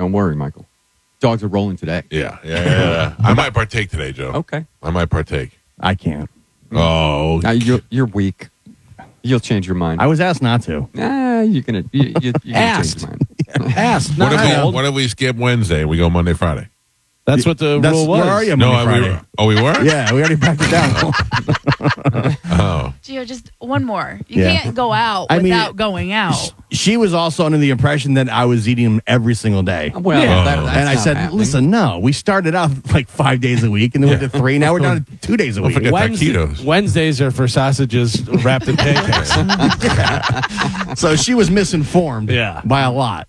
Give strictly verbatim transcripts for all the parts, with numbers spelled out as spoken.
Don't worry, Michael. Dogs are rolling today. Yeah, yeah, yeah. yeah. I might partake today, Joe. Okay. I might partake. I can't. Oh. Now, you're, you're weak. You'll change your mind. I was asked not to. Nah, you're going to you, you, you're gonna change your mind. Asked. What Not if, we, told. what if we skip Wednesday and we go Monday, Friday? That's what the That's, rule was. Where are you, No, Monday, I- we Friday? were, oh, we were? Yeah, we already backed it down. Oh. Gio, just one more. You Yeah. can't go out I mean, without going out. She was also under the impression that I was eating them every single day. Well, Yeah. that, that's and I not said, happening. listen, no, we started out like five days a week and then went to three. Now we're down to two days a Don't week. forget Wednesday- taquitos. Wednesdays are for sausages wrapped in pancakes. So she was misinformed Yeah. by a lot.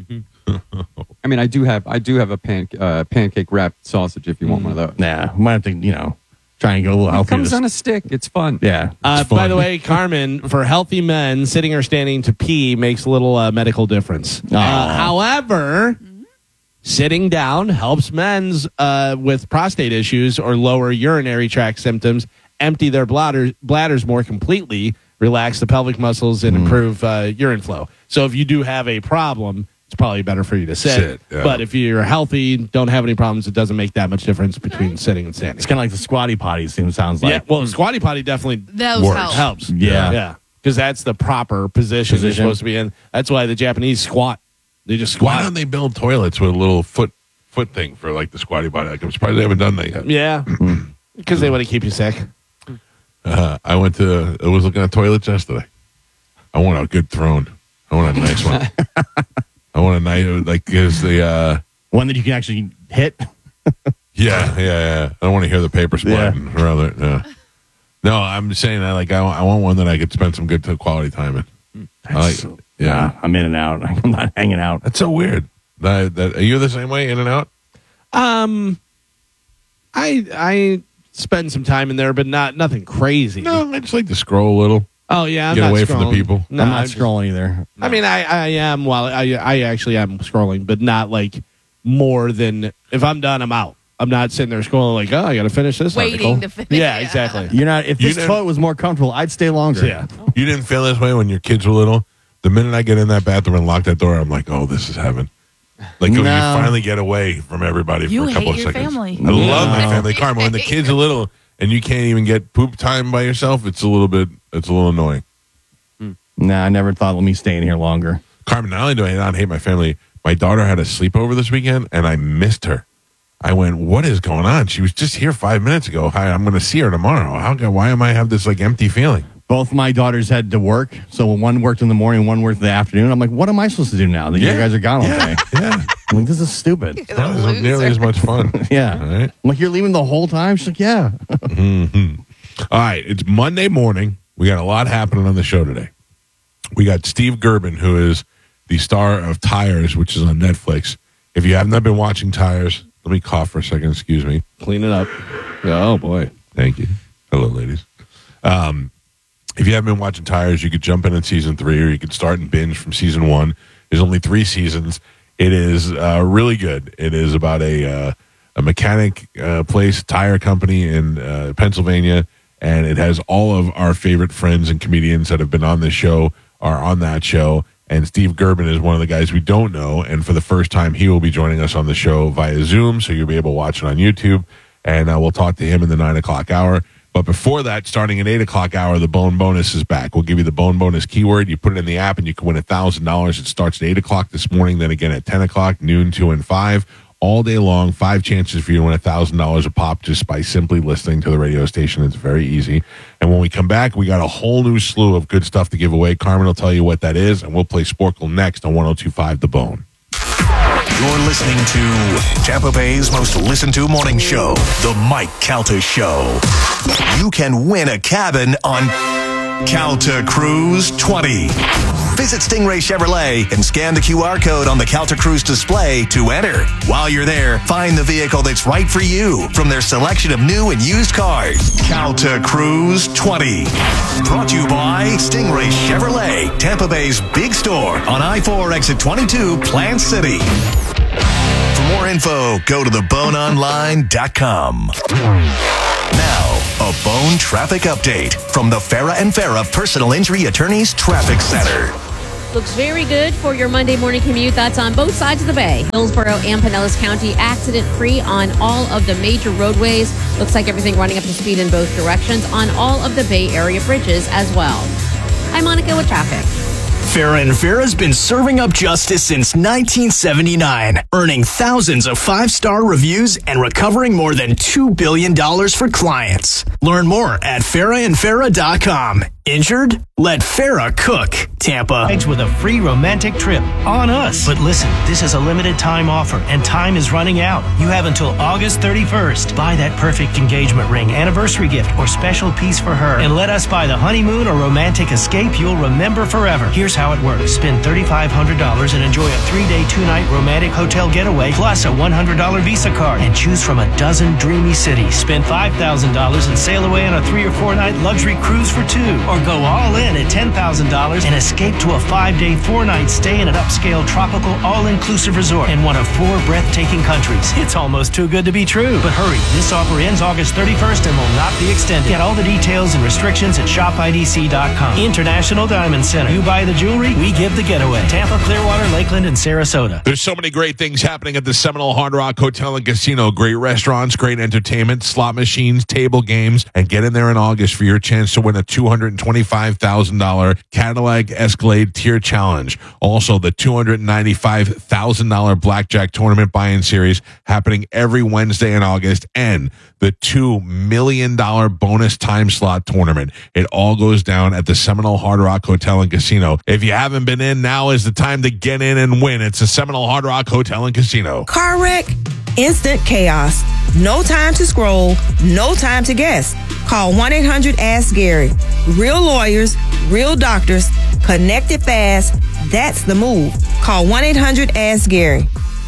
I mean, I do have I do have a pan, uh, pancake wrapped sausage if you want one of those. Nah, might have to, you know, try and go a little It healthier. comes this- on a stick. It's fun. yeah. Uh, fun. by the way, Carmen, for healthy men, sitting or standing to pee makes a little uh, medical difference. Uh, Aw. however, sitting down helps men's uh, with prostate issues or lower urinary tract symptoms empty their bladders, bladders more completely, relax the pelvic muscles, and improve uh, urine flow. So if you do have a problem, it's probably better for you to sit. Sit, yeah. But if you're healthy, don't have any problems, it doesn't make that much difference between sitting and standing. It's kind of like the squatty potty, seems sounds like. Yeah, well, squatty potty definitely Those Works. help. helps. Yeah. yeah, because that's the proper position, you're Position. supposed to be in. That's why the Japanese squat. They just Why squat. don't they build toilets with a little foot foot thing for like the squatty potty? Like, I'm surprised they haven't done that yet. Yeah, because they want to keep you sick. Uh, I went to, I was looking at toilets yesterday. I want a good throne. I want a nice one. I want a nice, like, is the, uh, One that you can actually hit. yeah, yeah, yeah. I don't want to hear the paper splitting around it. Yeah. No, I'm saying that, like, I, want- I want one that I could spend some good t- quality time in. I like, That's- yeah. I'm in and out. I'm not hanging out. That's so weird. That, that, are you the same way, in and out? Um, I I spend some time in there, but not nothing crazy. No, I just like to scroll a little. Oh yeah, I'm Get not away from the scrolling. people. No, I'm not I'm just- scrolling either. I mean, I, I am. While I I actually am scrolling, but not like more than if I'm done, I'm out. I'm not sitting there scrolling like, oh, I got to finish this. Waiting article. to finish. Yeah, Yeah. exactly. You're not. If You this didn't- toilet was more comfortable, I'd stay longer. Yeah. You didn't feel this way when your kids were little? The minute I get in that bathroom and lock that door, I'm like, oh, this is heaven. Like, when you No. finally get away from everybody You for a couple hate of your seconds. family. I love my No. family. Carmen, when the kids are little and you can't even get poop time by yourself, it's a little bit, it's a little annoying. Nah, I never thought of me staying here longer. Carmen, not only do I not hate my family, my daughter had a sleepover this weekend and I missed her. I went, what is going on? She was just here five minutes ago. Hi, I'm going to see her tomorrow. How? Why am I have this like empty feeling? Both my daughters had to work, so one worked in the morning, one worked in the afternoon. I'm like, what am I supposed to do now that you Yeah. guys are gone all day? Yeah, I'm like, this is stupid. it's not nearly as much fun. Yeah. All right. I'm like, you're leaving the whole time? She's like, yeah. All right, it's Monday morning. We got a lot happening on the show today. We got Steve Gerben, who is the star of Tires, which is on Netflix. If you have not been watching Tires, let me cough for a second. Excuse me. Clean it up. Oh boy. Thank you. Hello, ladies. Um, if you haven't been watching Tires, you could jump in at season three, or you could start and binge from season one. There's only three seasons. It is uh, really good. It is about a uh, a mechanic uh, place, tire company in uh, Pennsylvania, and it has all of our favorite friends and comedians that have been on this show are on that show. And Steve Gerben is one of the guys we don't know, and for the first time, he will be joining us on the show via Zoom, so you'll be able to watch it on YouTube, and uh, we'll talk to him in the nine o'clock hour. But before that, starting at eight o'clock hour, the Bone Bonus is back. We'll give you the Bone Bonus keyword. You put it in the app, and you can win one thousand dollars. It starts at eight o'clock this morning, then again at ten o'clock, noon, two, and five. All day long, five chances for you to win one thousand dollars a pop just by simply listening to the radio station. It's very easy. And when we come back, we got a whole new slew of good stuff to give away. Carmen will tell you what that is, and we'll play Sporkle next on one oh two point five The Bone. You're listening to Tampa Bay's most listened to morning show, The Mike Calta Show. You can win a cabin on Calta Cruise twenty. Visit Stingray Chevrolet and scan the Q R code on the Calta Cruise display to enter. While you're there, find the vehicle that's right for you from their selection of new and used cars. Calta Cruise twenty. Brought to you by Stingray Chevrolet, Tampa Bay's big store on I four exit twenty-two, Plant City. For more info, go to the bone online dot com. Now, a Bone traffic update from the Farah and Farah Personal Injury Attorneys Traffic Center. Looks very good for your Monday morning commute. That's on both sides of the bay. Hillsborough and Pinellas County accident-free on all of the major roadways. Looks like everything running up to speed in both directions on all of the Bay Area bridges as well. I'm Monica with traffic. Farrah and Farrah's been serving up justice since nineteen seventy-nine, earning thousands of five-star reviews and recovering more than two billion dollars for clients. Learn more at farrah and farrah dot com. Injured? Let Farrah cook. Tampa. With a free romantic trip on us. But listen, this is a limited time offer and time is running out. You have until August thirty-first. Buy that perfect engagement ring, anniversary gift, or special piece for her and let us buy the honeymoon or romantic escape you'll remember forever. Here's how it works. Spend three thousand five hundred dollars and enjoy a three-day, two-night romantic hotel getaway plus a one hundred dollars Visa card and choose from a dozen dreamy cities. Spend five thousand dollars and sail away on a three or four-night luxury cruise for two. Or go all in at ten thousand dollars and escape to a five-day, four-night stay in an upscale, tropical, all-inclusive resort in one of four breathtaking countries. It's almost too good to be true. But hurry, this offer ends August thirty-first and will not be extended. Get all the details and restrictions at shop I D C dot com. International Diamond Center. You buy the jewelry, we give the getaway. Tampa, Clearwater, Lakeland, and Sarasota. There's so many great things happening at the Seminole Hard Rock Hotel and Casino. Great restaurants, great entertainment, slot machines, table games, and get in there in August for your chance to win a two hundred twenty-five thousand dollars Cadillac Escalade Tier Challenge. Also, the two hundred ninety-five thousand dollars Blackjack Tournament Buy-In Series happening every Wednesday in August, and the two million dollars bonus time slot tournament. It all goes down at the Seminole Hard Rock Hotel and Casino. If you haven't been in, now is the time to get in and win. It's the Seminole Hard Rock Hotel and Casino. Car wreck, instant chaos. No time to scroll, no time to guess. Call one eight hundred ask Gary. Real lawyers, real doctors, connected fast. That's the move. Call one eight hundred ask Gary.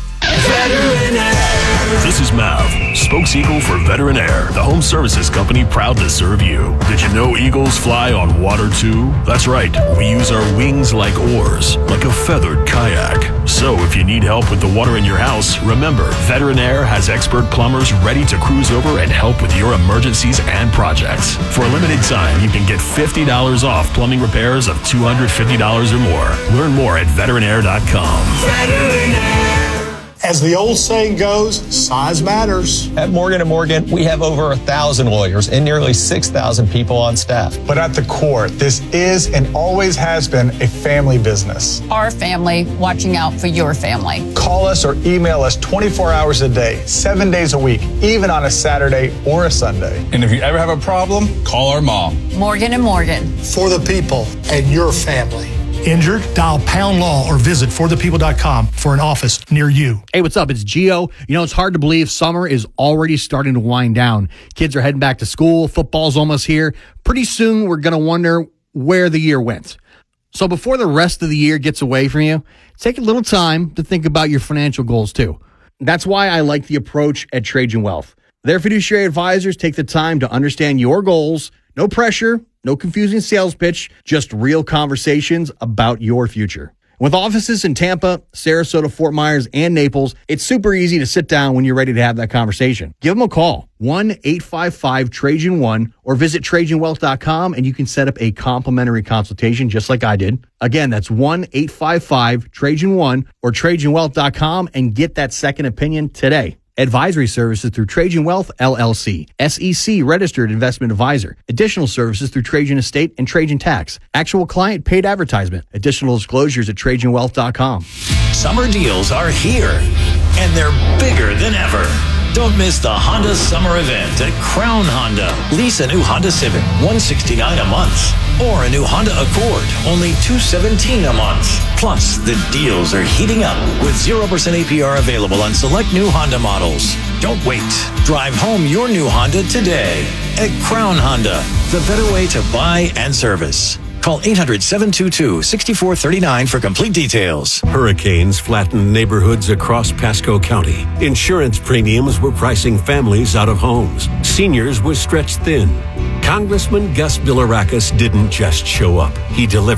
This is Mav, spokes eagle for Veteran Air, the home services company proud to serve you. Did you know eagles fly on water too? That's right, we use our wings like oars, like a feathered kayak. So if you need help with the water in your house, remember, Veteran Air has expert plumbers ready to cruise over and help with your emergencies and projects. For a limited time, you can get fifty dollars off plumbing repairs of two hundred fifty dollars or more. Learn more at veteran air dot com. Veteran Air. As the old saying goes, size matters. At Morgan and Morgan, we have over a thousand lawyers and nearly six thousand people on staff. But at the core, this is and always has been a family business. Our family watching out for your family. Call us or email us twenty-four hours a day, seven days a week, even on a Saturday or a Sunday. And if you ever have a problem, call our mom. Morgan and Morgan. For the people and your family. Injured? Dial Pound Law or visit for the people dot com for an office near you. Hey, what's up? It's Gio. You know, it's hard to believe summer is already starting to wind down. Kids are heading back to school. Football's almost here. Pretty soon, we're going to wonder where the year went. So before the rest of the year gets away from you, take a little time to think about your financial goals, too. That's why I like the approach at Trajan Wealth. Their fiduciary advisors take the time to understand your goals. No pressure, no confusing sales pitch, just real conversations about your future. With offices in Tampa, Sarasota, Fort Myers, and Naples, it's super easy to sit down when you're ready to have that conversation. Give them a call, one eight five five Trajan one, or visit Trajan Wealth dot com and you can set up a complimentary consultation just like I did. Again, that's one eight five five Trajan one or Trajan Wealth dot com and get that second opinion today. Advisory services through Trajan Wealth, L L C. S E C registered investment advisor. Additional services through Trajan Estate and Trajan Tax. Actual client paid advertisement. Additional disclosures at Trajan Wealth dot com. Summer deals are here, and they're bigger than ever. Don't miss the Honda Summer Event at Crown Honda. Lease a new Honda Civic, one hundred sixty-nine dollars a month. Or a new Honda Accord, only two hundred seventeen dollars a month. Plus, the deals are heating up with zero percent A P R available on select new Honda models. Don't wait. Drive home your new Honda today at Crown Honda, the better way to buy and service. Call eight hundred, seven two two, six four three nine for complete details. Hurricanes flattened neighborhoods across Pasco County. Insurance premiums were pricing families out of homes. Seniors were stretched thin. Congressman Gus Bilirakis didn't just show up. He delivered.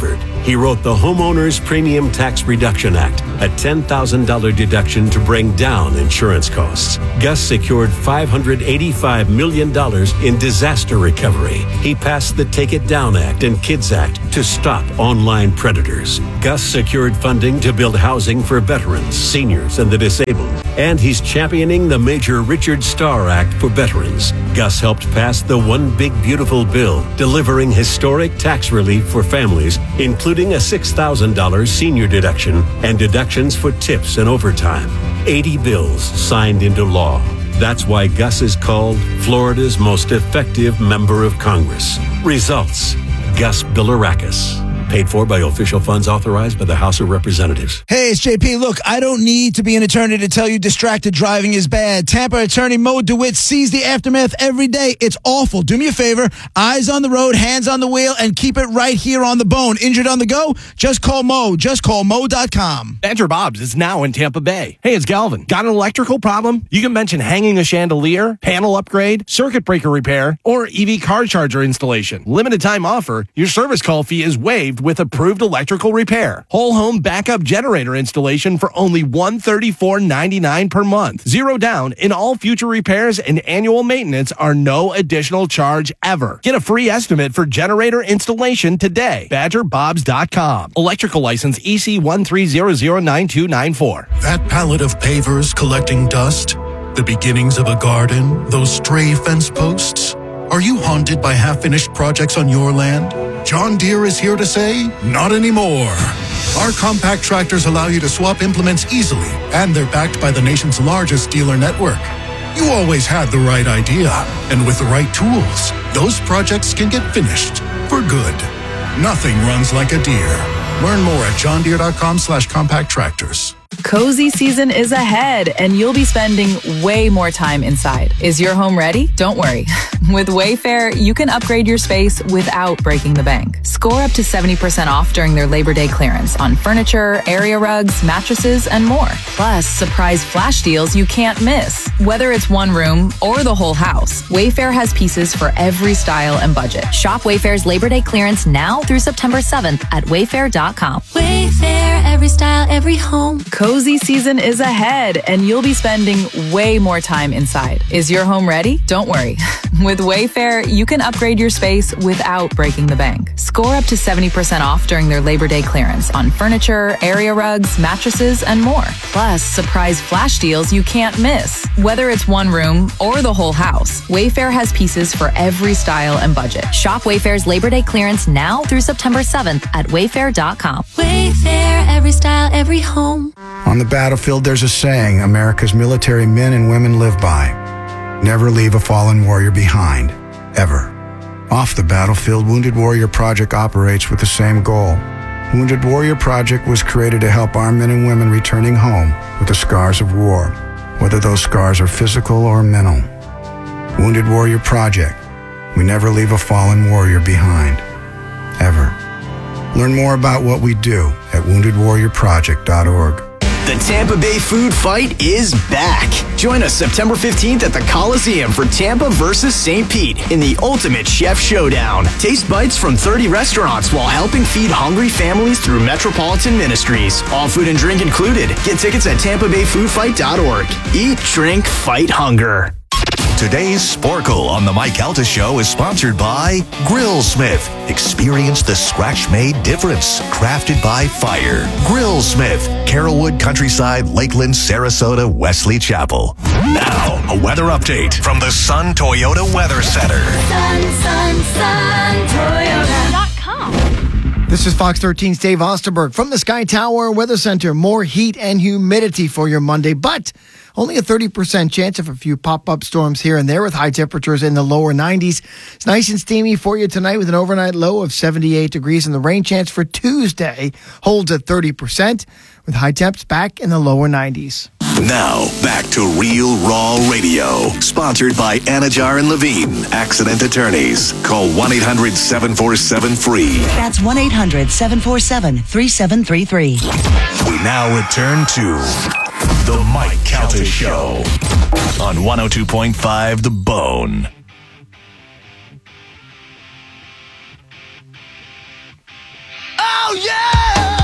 He wrote the Homeowners Premium Tax Reduction Act, a ten thousand dollars deduction to bring down insurance costs. Gus secured five hundred eighty-five million dollars in disaster recovery. He passed the Take It Down Act and Kids Act to stop online predators. Gus secured funding to build housing for veterans, seniors, and the disabled. And he's championing the major Richard Starr Act for veterans. Gus helped pass the One Big Beautiful Bill, delivering historic tax relief for families, including a six thousand dollars senior deduction and deductions for tips and overtime. eighty bills signed into law. That's why Gus is called Florida's most effective member of Congress. Results: Gus Bilirakis. Paid for by official funds authorized by the House of Representatives. Hey, it's J P. Look, I don't need to be an attorney to tell you distracted driving is bad. Tampa attorney Mo DeWitt sees the aftermath every day. It's awful. Do me a favor. Eyes on the road, hands on the wheel, and keep it right here on the bone. Injured on the go? Just call Mo. Just call Mo dot com. Badger Bob's is now in Tampa Bay. Hey, it's Galvin. Got an electrical problem? You can mention hanging a chandelier, panel upgrade, circuit breaker repair, or E V car charger installation. Limited time offer. Your service call fee is waived with approved electrical repair. Whole home backup generator installation for only one hundred thirty-four dollars and ninety-nine cents per month. Zero down in all future repairs and annual maintenance are no additional charge ever. Get a free estimate for generator installation today. badger bobs dot com. Electrical license E C one three zero zero nine two nine four. That pallet of pavers collecting dust, the beginnings of a garden, those stray fence posts. Are you haunted by half-finished projects on your land? John Deere is here to say, not anymore. Our compact tractors allow you to swap implements easily, and they're backed by the nation's largest dealer network. You always had the right idea, and with the right tools, those projects can get finished for good. Nothing runs like a Deere. Learn more at john deere dot com slash compact tractors. Cozy season is ahead, and you'll be spending way more time inside. Is your home ready? Don't worry. With Wayfair, you can upgrade your space without breaking the bank. Score up to seventy percent off during their Labor Day clearance on furniture, area rugs, mattresses, and more. Plus, surprise flash deals you can't miss. Whether it's one room or the whole house, Wayfair has pieces for every style and budget. Shop Wayfair's Labor Day clearance now through September seventh at wayfair dot com. Wayfair, every style, every home. Cozy season is ahead, and you'll be spending way more time inside. Is your home ready? Don't worry. With Wayfair, you can upgrade your space without breaking the bank. Score up to seventy percent off during their Labor Day clearance on furniture, area rugs, mattresses, and more. Plus, surprise flash deals you can't miss. Whether it's one room or the whole house, Wayfair has pieces for every style and budget. Shop Wayfair's Labor Day clearance now through September seventh at wayfair dot com. Wayfair, every style, every home. On the battlefield, there's a saying America's military men and women live by. Never leave a fallen warrior behind, ever. Off the battlefield, Wounded Warrior Project operates with the same goal. Wounded Warrior Project was created to help our men and women returning home with the scars of war, whether those scars are physical or mental. Wounded Warrior Project. We never leave a fallen warrior behind, ever. Learn more about what we do at wounded warrior project dot org. The Tampa Bay Food Fight is back. Join us September fifteenth at the Coliseum for Tampa versus Saint Pete in the Ultimate Chef Showdown. Taste bites from thirty restaurants while helping feed hungry families through Metropolitan Ministries. All food and drink included. Get tickets at tampa bay food fight dot org. Eat, drink, fight hunger. Today's Sporkle on the Mike Calta Show is sponsored by Grillsmith. Experience the scratch-made difference. Crafted by fire. Grillsmith. Carrollwood, Countryside, Lakeland, Sarasota, Wesley Chapel. Now, a weather update from the Sun Toyota Weather Center. Sun, sun, sun, Toyota dot com. This is Fox thirteen's Dave Osterberg from the Sky Tower Weather Center. More heat and humidity for your Monday, but only a thirty percent chance of a few pop-up storms here and there with high temperatures in the lower nineties. It's nice and steamy for you tonight with an overnight low of seventy-eight degrees, and the rain chance for Tuesday holds at thirty percent with high temps back in the lower nineties. Now, back to Real Raw Radio. Sponsored by Anajar and Levine, Accident Attorneys. Call one eight hundred seven four seven free. That's one eight hundred seven four seven three seven three three. We now return to The Mike Calta Show on one oh two point five The Bone. Oh! Oh, yeah!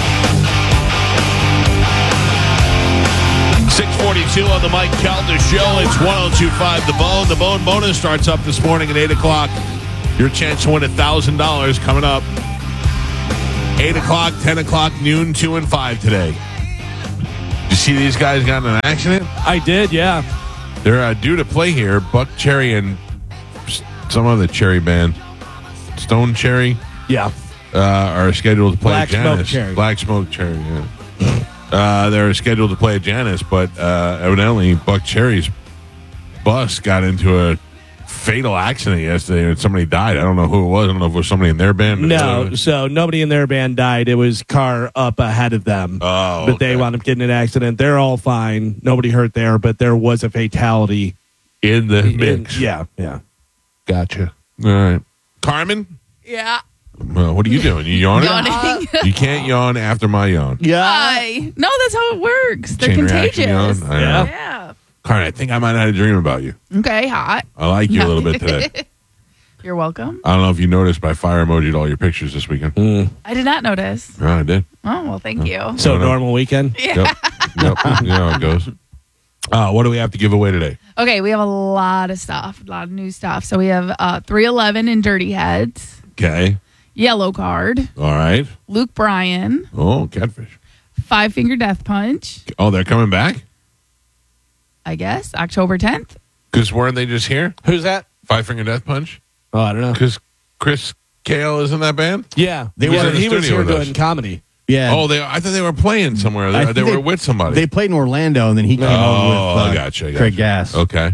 six forty-two on the Mike Calter Show. It's one oh two point five The Bone. The Bone bonus starts up this morning at eight o'clock. Your chance to win one thousand dollars coming up. eight o'clock, ten o'clock, noon, two and five today. Did you see these guys got in an accident? I did, yeah. They're uh, due to play here. Buck Cherry and some other Cherry band, Stone Cherry, yeah, uh, are scheduled to play Black at Janus. Smoke Cherry. Black Smoke Cherry, yeah. Uh, they're scheduled to play at Janus, but uh, evidently Buck Cherry's bus got into a fatal accident yesterday and somebody died. I don't know who it was. I don't know if it was somebody in their band. No, so nobody in their band died. It was car up ahead of them. Oh, but okay. they wound up getting in an accident. They're all fine. Nobody hurt there, but there was a fatality. In the In- mix. yeah, yeah. Gotcha. All right. Carmen? Yeah. Well, what are you doing? You yawning? Yawning. You can't yawn after my yawn. Hi. No, that's how it works. They're Chain reaction contagious. yawn? I know. Yeah. Carmen, I think I might have had a dream about you. Okay, hot. I like you a little bit today. You're welcome. I don't know if you noticed, but I fire emoji'd all your pictures this weekend. I did not notice. Oh, I did. Oh, well, thank you. So normal weekend? Yeah. Yep. Yep. You know how it goes. Uh, what do we have to give away today? Okay, we have a lot of stuff, a lot of new stuff. So we have uh, three eleven and Dirty Heads, Okay. Yellow Card, All right. Luke Bryan, Oh, catfish. Five Finger Death Punch, Oh, they're coming back? I guess, October tenth. Because weren't they just here? Who's that? Five Finger Death Punch? Oh, I don't know. Because Chris Kale is in that band? Yeah, He they was were. in the He was studio here with us. doing comedy. Yeah. Oh, they, I thought they were playing somewhere. They, I they think were with somebody. They played in Orlando, and then he came oh, over with uh, I gotcha, I gotcha. Craig Gass. Okay.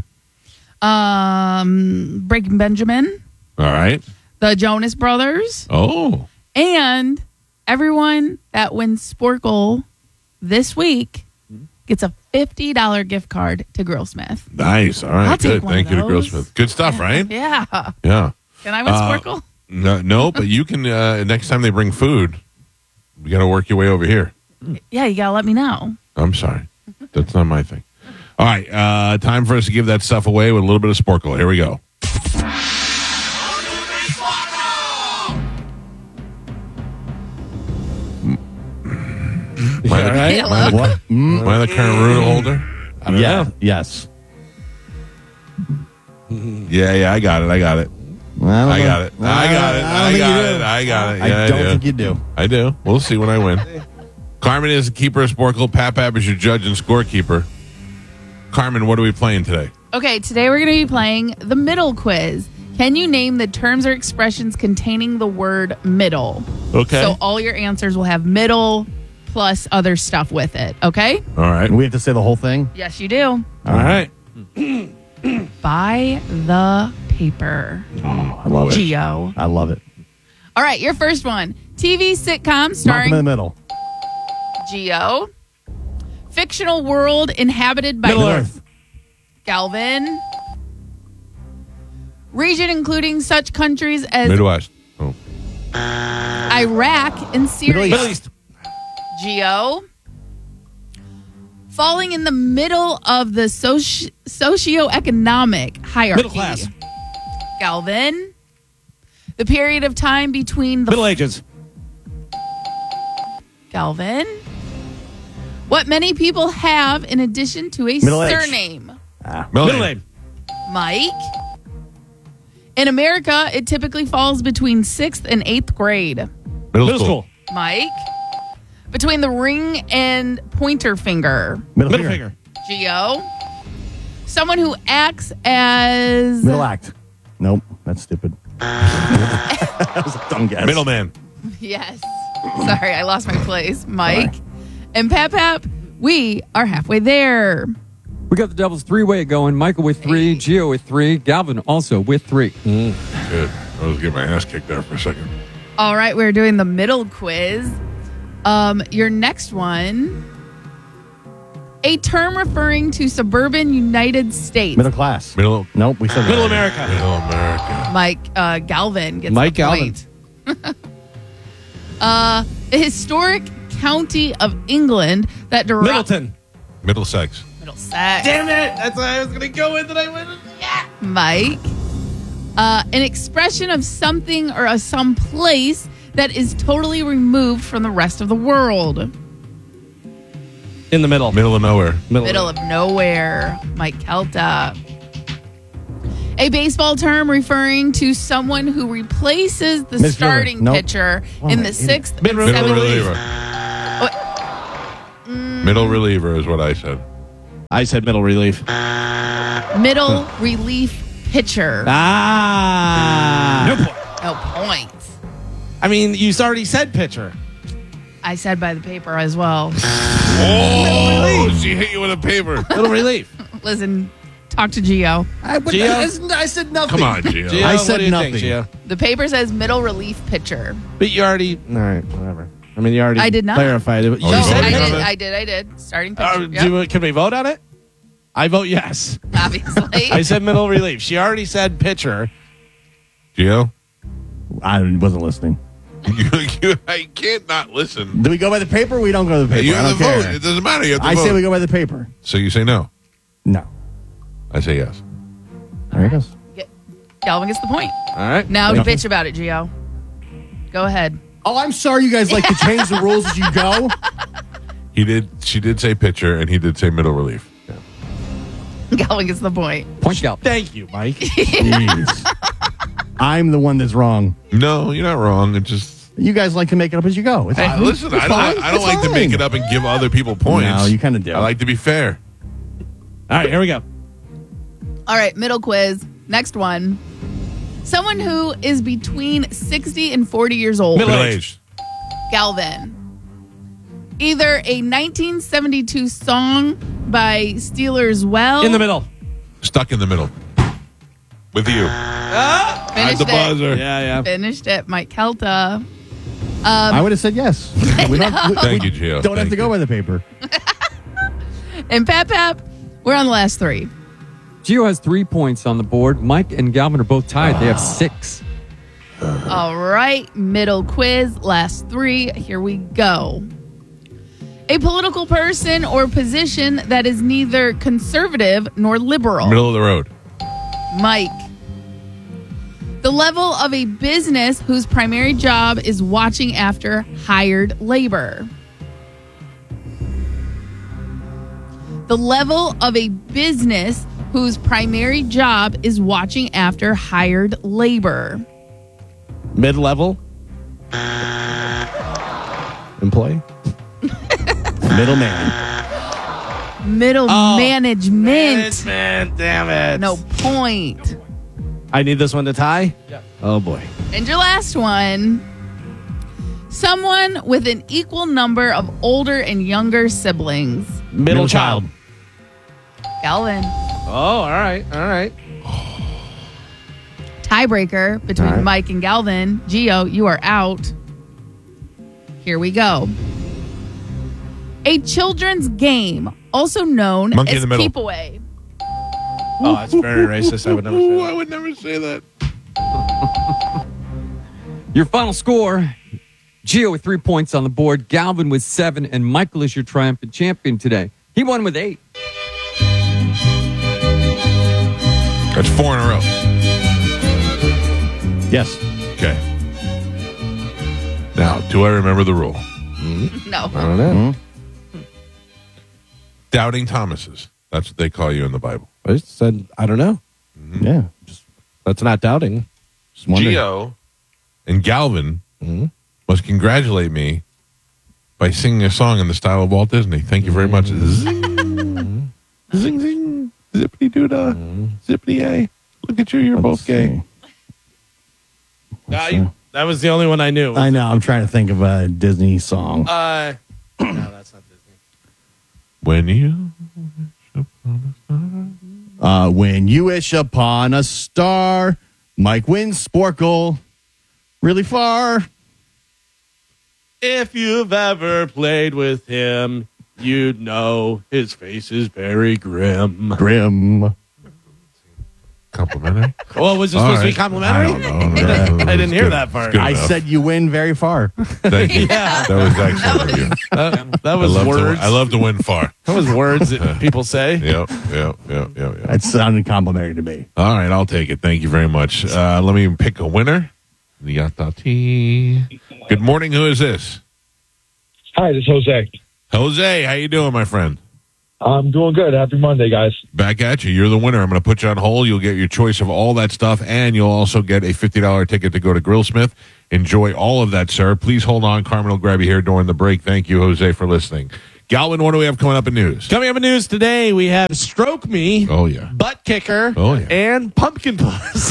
Um, Breaking Benjamin, All right. the Jonas Brothers, Oh. and everyone that wins Sporkle this week gets a fifty dollars gift card to Grillsmith. Nice. All right. I'll take Good. one Thank of you to those. Grillsmith. Good stuff, right? Yeah. Yeah. Can I win Uh, Sporkle? No, no, but you can, uh, next time they bring food, you got to work your way over here. Yeah, you gotta let me know. I'm sorry. That's not my thing. All right. Uh, time for us to give that stuff away with a little bit of Sporkle. Here we go. Am I the, right? am I the, What? am I the current rule holder? I don't Yeah. know. Yes. Yeah, yeah, I got it. I got it. I, I got it. I got it. I I don't think got you it. do. I got it. I Yeah, don't do. think you do. I do. We'll see when I win. Carmen is the keeper of Sporkle. Pap Pap is your judge and scorekeeper. Carmen, what are we playing today? Okay, today we're gonna be playing the middle quiz. Can you name the terms or expressions containing the word middle? Okay. So all your answers will have middle plus other stuff with it. Okay? All right. We have to say the whole thing? Yes, you do. All right. Buy the paper. Oh, I love it. Geo. I love it. All right, your first one. T V sitcom Knock starring him in the middle. Geo. Fictional world inhabited by Middle Earth. Galvin. Region including such countries as Midwest. Oh. Iraq and Syria. Middle East. Geo. Falling in the middle of the soci- socioeconomic hierarchy. Middle class. Galvin. The period of time between the Middle Ages. Galvin. What many people have in addition to a Middle age. surname. Ah. Middle Middle name. name. Mike. In America, it typically falls between sixth and eighth grade. Middle, Middle school. school. Mike. Between the ring and pointer finger. Middle, Middle finger. finger. Geo. Someone who acts as Middle act. Nope. That's stupid. That was a dumb guess. Middleman. Yes. Sorry, I lost my place. Mike. And Pap Pap, we are halfway there. We got the Devils three-way going. Michael with three, Gio with three, Galvin also with three. Good. I was getting my ass kicked there for a second. All right, we're doing the middle quiz. Um, your next one. A term referring to suburban United States. Middle class. Middle. Nope. We said Middle that. America. Middle America. Mike uh, Galvin gets Mike the Galvin. point. uh, a historic county of England that derives Middleton. Middlesex. Middlesex. Damn it! That's what I was gonna go with, and I went. Yeah. Mike. Uh, an expression of something or a some place that is totally removed from the rest of the world? In the middle. Middle of nowhere. Middle of nowhere. Mike Kelta. A baseball term referring to someone who replaces the Midfielder. starting Nope. pitcher Oh, in my the idiot. sixth Middle and seventh. reliever. Middle reliever is what I said. I said middle relief. Middle relief pitcher. Ah. No point. No points. I mean, you already said pitcher. I said by the paper as well. Oh, she hit you with a paper. Middle relief. Listen, talk to Gio. I, but Gio? I, I said nothing. Come on, Gio. Gio, I what said do you nothing. think, Gio? The paper says middle relief pitcher. But you already. All right, whatever. I mean, you already I did not. clarified it. You Oh, No, you said I voted it. did, on it? I did. I did. Starting pitcher. Uh, Yep, do, can we vote on it? I vote yes. obviously. I said middle relief. She already said pitcher. Gio? I wasn't listening. You, you, I can't not listen. Do we go by the paper or we don't go by the paper? You I have don't to care. vote. It doesn't matter. You have to I vote. say we go by the paper. So you say no. No. I say yes. There it goes. Get- Galvin gets the point. All right. Now Yeah. bitch about it, Gio. Go ahead. Oh, I'm sorry you guys like to change the rules as you go. He did. She did say pitcher, and he did say middle relief. Galvin gets the point. Point Galvin. Thank you, Mike. Jeez. I'm the one that's wrong. No, you're not wrong. It just You guys like to make it up as you go. It's Hey, fine. listen. It's I don't. fine. I don't It's like to make fine. it up and give other people points. No, you kind of do. I like to be fair. All right, here we go. All right, middle quiz. Next one. Someone who is between sixty and forty years old. Middle aged. Galvin. Either a nineteen seventy-two song by Steelers Well. In the middle. Stuck in the middle. With you. Ah, Finished At the it. buzzer. Yeah, yeah. Finished it. Mike Kelta. Um, I would have said yes. We don't, we, Thank we you, Gio. don't have Thank to go by the paper. and Pap Pap, we're on the last three. Gio has three points on the board. Mike and Galvin are both tied. They have six. All right, middle quiz, last three. Here we go. A political person or position that is neither conservative nor liberal. Middle of the road. Mike. The level of a business whose primary job is watching after hired labor. The level of a business whose primary job is watching after hired labor. Mid-level. Employee. Middleman. Middle Oh, management. Management, damn it. No point. I need this one to tie? Yeah. Oh, boy. And your last one. Someone with an equal number of older and younger siblings. Middle, Middle child. child. Galvin. Oh, all right. All right. Tiebreaker between All right. Mike and Galvin. Gio, you are out. Here we go. A children's game, also known Monkey in as the middle. Keep Away. Oh, that's very racist. I would never say Ooh, that. I would never say that. Your final score, Gio with three points on the board, Galvin with seven, and Michael is your triumphant champion today. He won with eight. That's four in a row. Yes. Okay. Now, do I remember the rule? No. I don't know. Doubting Thomases. That's what they call you in the Bible. I just said, I don't know. Yeah. Just, that's not doubting. Just wondering. Gio and Galvin Mhm. must congratulate me by singing a song in the style of Walt Disney. Thank you very much. Zing, zing, zing, zippity doo dah, zippity a. Look at you, you're both gay. Uh, you- that was the only one I knew. I know. I'm trying to think of a Disney song. Uh, no, that's not Disney. When you Uh, when you wish upon a star, Mike wins Sporkle really far. If you've ever played with him, you'd know his face is very grim. Grim. complimentary. Well, was it All supposed to be right. complimentary? I don't know. I didn't hear Good. that part. It's good I enough. said you win very far. Thank you. Yeah. That was excellent of you. That, that was I love words. To, I love to win far. That was words that people say. Yep, yep, yep, yep, yep. That sounded complimentary to me. All right, I'll take it. Thank you very much. Uh, let me pick a winner. Yatati. Good morning. Who is this? Hi, this is Jose. Jose, how you doing, my friend? I'm doing good. Happy Monday, guys. Back at you. You're the winner. I'm going to put you on hold. You'll get your choice of all that stuff, and you'll also get a fifty dollars ticket to go to Grillsmith. Enjoy all of that, sir. Please hold on. Carmen will grab you here during the break. Thank you, Jose, for listening. Galvin, what do we have coming up in news? Coming up in news today, we have Stroke Me, Oh, yeah. Butt Kicker, Oh, yeah. and Pumpkin Puss.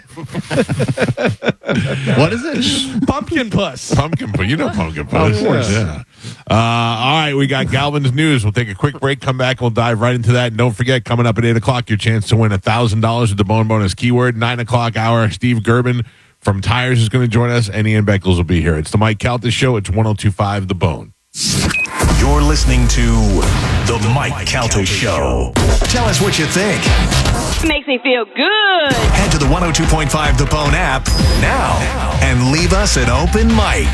What is it? Pumpkin Puss. Pumpkin Puss. You know Pumpkin Puss. Of course. Yeah. Uh, all right, we got Galvin's news. We'll take a quick break, come back, and we'll dive right into that. And don't forget, coming up at eight o'clock, your chance to win one thousand dollars with the Bone Bonus keyword. nine o'clock hour, Steve Gerben from Tires is going to join us, and Ian Beckles will be here. It's the Mike Calta Show. It's one oh two point five The Bone. You're listening to The Mike Calta Show. Tell us what you think. Makes me feel good. Head to the one oh two point five The Bone app now and leave us an open mic.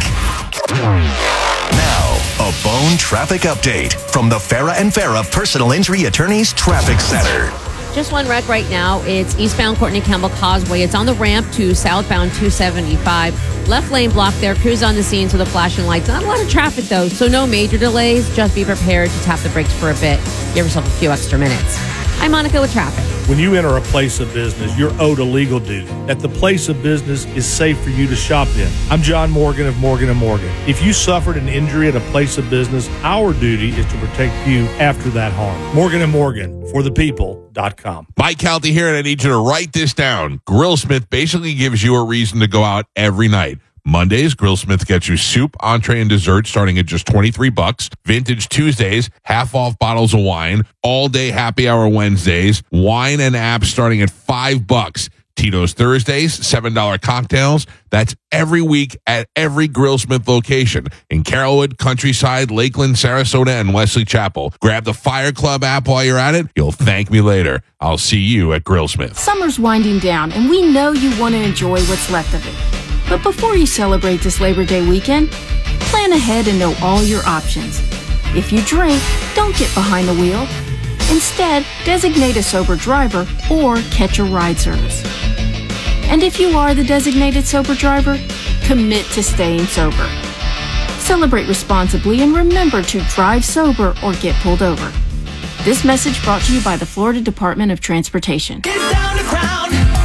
Now, a Bone traffic update from the Farah and Farah Personal Injury Attorneys Traffic Center. Just one wreck right now. It's eastbound Courtney Campbell Causeway. It's on the ramp to southbound two seventy-five. Left lane blocked there. Crews on the scene with the flashing lights. Not a lot of traffic, though, so no major delays. Just be prepared to tap the brakes for a bit. Give yourself a few extra minutes. I'm Monica with traffic. When you enter a place of business, you're owed a legal duty. That the place of business is safe for you to shop in. I'm John Morgan of Morgan and Morgan. If you suffered an injury at a place of business, our duty is to protect you after that harm. Morgan and Morgan, for the people dot com. Mike Calta here, and I need you to write this down. Grillsmith basically gives you a reason to go out every night. Mondays, Grillsmith gets you soup, entree, and dessert starting at just twenty-three bucks. Vintage Tuesdays, half off bottles of wine. All day happy hour Wednesdays. Wine and apps starting at five bucks. Tito's Thursdays, seven dollar cocktails. That's every week at every Grillsmith location in Carrollwood, Countryside, Lakeland, Sarasota, and Wesley Chapel. Grab the Fire Club app while you're at it. You'll thank me later. I'll see you at Grillsmith. Summer's winding down, and we know you want to enjoy what's left of it. But before you celebrate this Labor Day weekend, plan ahead and know all your options. If you drink, don't get behind the wheel. Instead, designate a sober driver or catch a ride service. And if you are the designated sober driver, commit to staying sober. Celebrate responsibly and remember to drive sober or get pulled over. This message brought to you by the Florida Department of Transportation. Get down to Crown.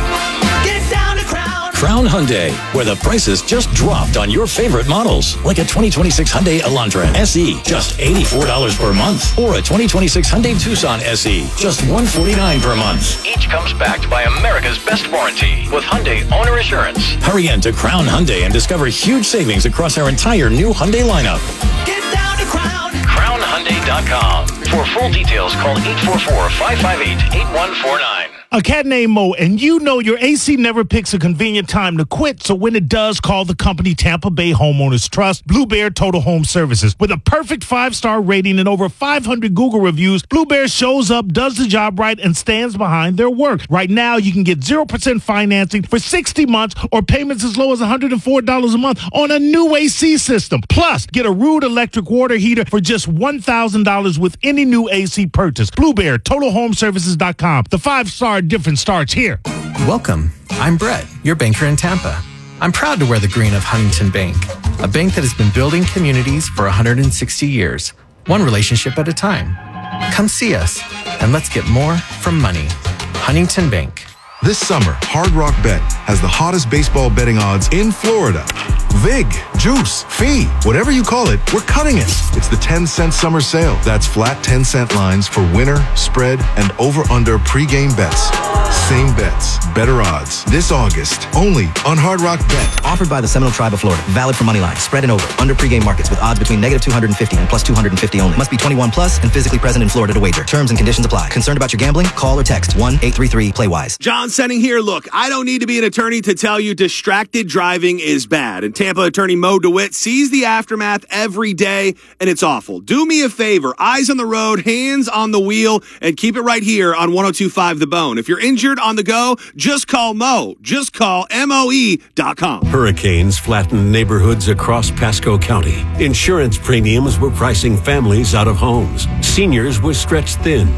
Get down to Crown. Crown Hyundai, where the prices just dropped on your favorite models. Like a twenty twenty-six Hyundai Elantra S E, just eighty-four dollars per month. Or a twenty twenty-six Hyundai Tucson S E, just one hundred forty-nine dollars per month. Each comes backed by America's best warranty with Hyundai Owner Assurance. Hurry in to Crown Hyundai and discover huge savings across our entire new Hyundai lineup. Get down to Crown. crown hyundai dot com. For full details, call eight four four, five five eight, eight one four nine. A cat named Mo, and you know your A C never picks a convenient time to quit, so when it does, call the company Tampa Bay Homeowners Trust, Blue Bear Total Home Services. With a perfect five-star rating and over five hundred Google reviews, Blue Bear shows up, does the job right, and stands behind their work. Right now, you can get zero percent financing for sixty months or payments as low as one hundred four dollars a month on a new A C system. Plus, get a Rude electric water heater for just one thousand dollars with any new A C purchase. Blue Bear Total Home Services dot com. The five-star difference starts here. Welcome. I'm Brett, your banker in Tampa. I'm proud to wear the green of Huntington Bank, a bank that has been building communities for one hundred sixty years, one relationship at a time. Come see us, and let's get more from money. Huntington Bank. This summer, Hard Rock Bet has the hottest baseball betting odds in Florida. Vig, Juice, Fee, whatever you call it, we're cutting it. It's the ten cent summer sale. That's flat ten cent lines for winner, spread, and over-under pregame bets. Same bets, better odds. This August, only on Hard Rock Bet. Offered by the Seminole Tribe of Florida. Valid for money line, spread and over, under pregame markets with odds between negative two hundred fifty and plus two hundred fifty only. Must be twenty-one plus and physically present in Florida to wager. Terms and conditions apply. Concerned about your gambling? Call or text one eight three three play wise. John Senning here. Look, I don't need to be an attorney to tell you distracted driving is bad. And Tampa attorney Mo DeWitt sees the aftermath every day, and it's awful. Do me a favor. Eyes on the road, hands on the wheel, and keep it right here on one oh two point five The Bone. If you're injured on the go, just call Mo. Just call M O E dot com. Hurricanes flattened neighborhoods across Pasco County. Insurance premiums were pricing families out of homes. Seniors were stretched thin.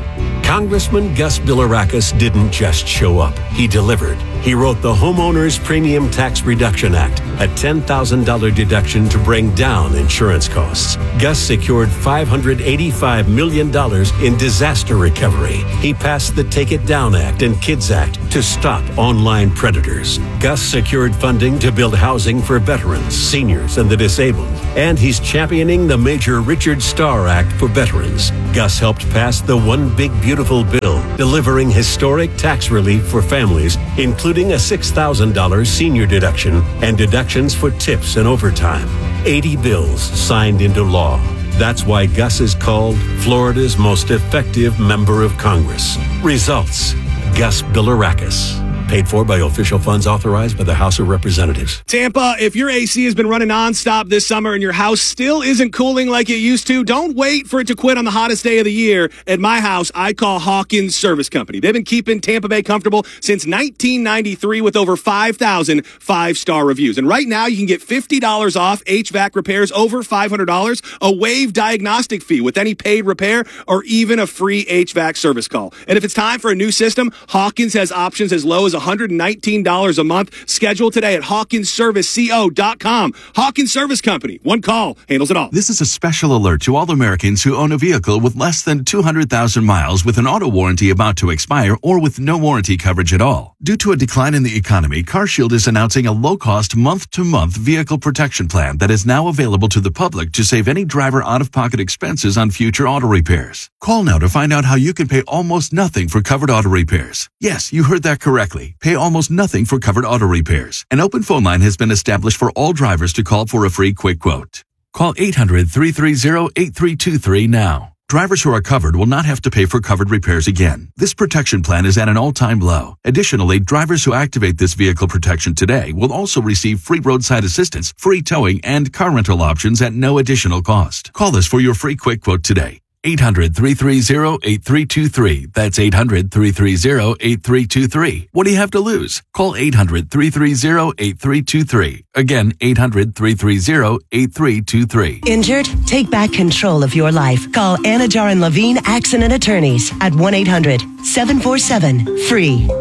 Congressman Gus Bilirakis didn't just show up. He delivered. He wrote the Homeowners Premium Tax Reduction Act, a ten thousand dollars deduction to bring down insurance costs. Gus secured five hundred eighty-five million dollars in disaster recovery. He passed the Take It Down Act and KIDS Act to stop online predators. Gus secured funding to build housing for veterans, seniors, and the disabled. And he's championing the Major Richard Starr Act for veterans. Gus helped pass the One Big Beautiful Bill, delivering historic tax relief for families, including a six thousand dollars senior deduction and deductions for tips and overtime. eighty bills signed into law. That's why Gus is called Florida's most effective member of Congress. Results: Gus Bilirakis. Paid for by official funds authorized by the House of Representatives. Tampa, if your A C has been running nonstop this summer and your house still isn't cooling like it used to, don't wait for it to quit on the hottest day of the year. At my house, I call Hawkins Service Company. They've been keeping Tampa Bay comfortable since nineteen ninety-three with over five thousand five-star reviews. And right now, you can get fifty dollars off H V A C repairs over five hundred dollars, a waived diagnostic fee with any paid repair, or even a free H V A C service call. And if it's time for a new system, Hawkins has options as low as one hundred nineteen dollars a month. Schedule today at hawkins service co dot com. Hawkins Service Company. One call handles it all. This is a special alert to all Americans who own a vehicle with less than two hundred thousand miles with an auto warranty about to expire or with no warranty coverage at all. Due to a decline in the economy, CarShield is announcing a low-cost month-to-month vehicle protection plan that is now available to the public to save any driver out-of-pocket expenses on future auto repairs. Call now to find out how you can pay almost nothing for covered auto repairs. Yes, you heard that correctly. Pay almost nothing for covered auto repairs. An open phone line has been established for all drivers to call for a free quick quote. Call eight hundred, three three zero, eight three two three now. Drivers who are covered will not have to pay for covered repairs again. This protection plan is at an all-time low. Additionally, drivers who activate this vehicle protection today will also receive free roadside assistance, free towing, and car rental options at no additional cost. Call us for your free quick quote today. eight hundred, three three zero, eight three two three. That's eight hundred, three three zero, eight three two three. What do you have to lose? Call eight hundred, three three zero, eight three two three. Again, eight hundred, three three zero, eight three two three. Injured? Take back control of your life. Call Anajar and Levine Accident Attorneys at one eight hundred, seven four seven, F R E E.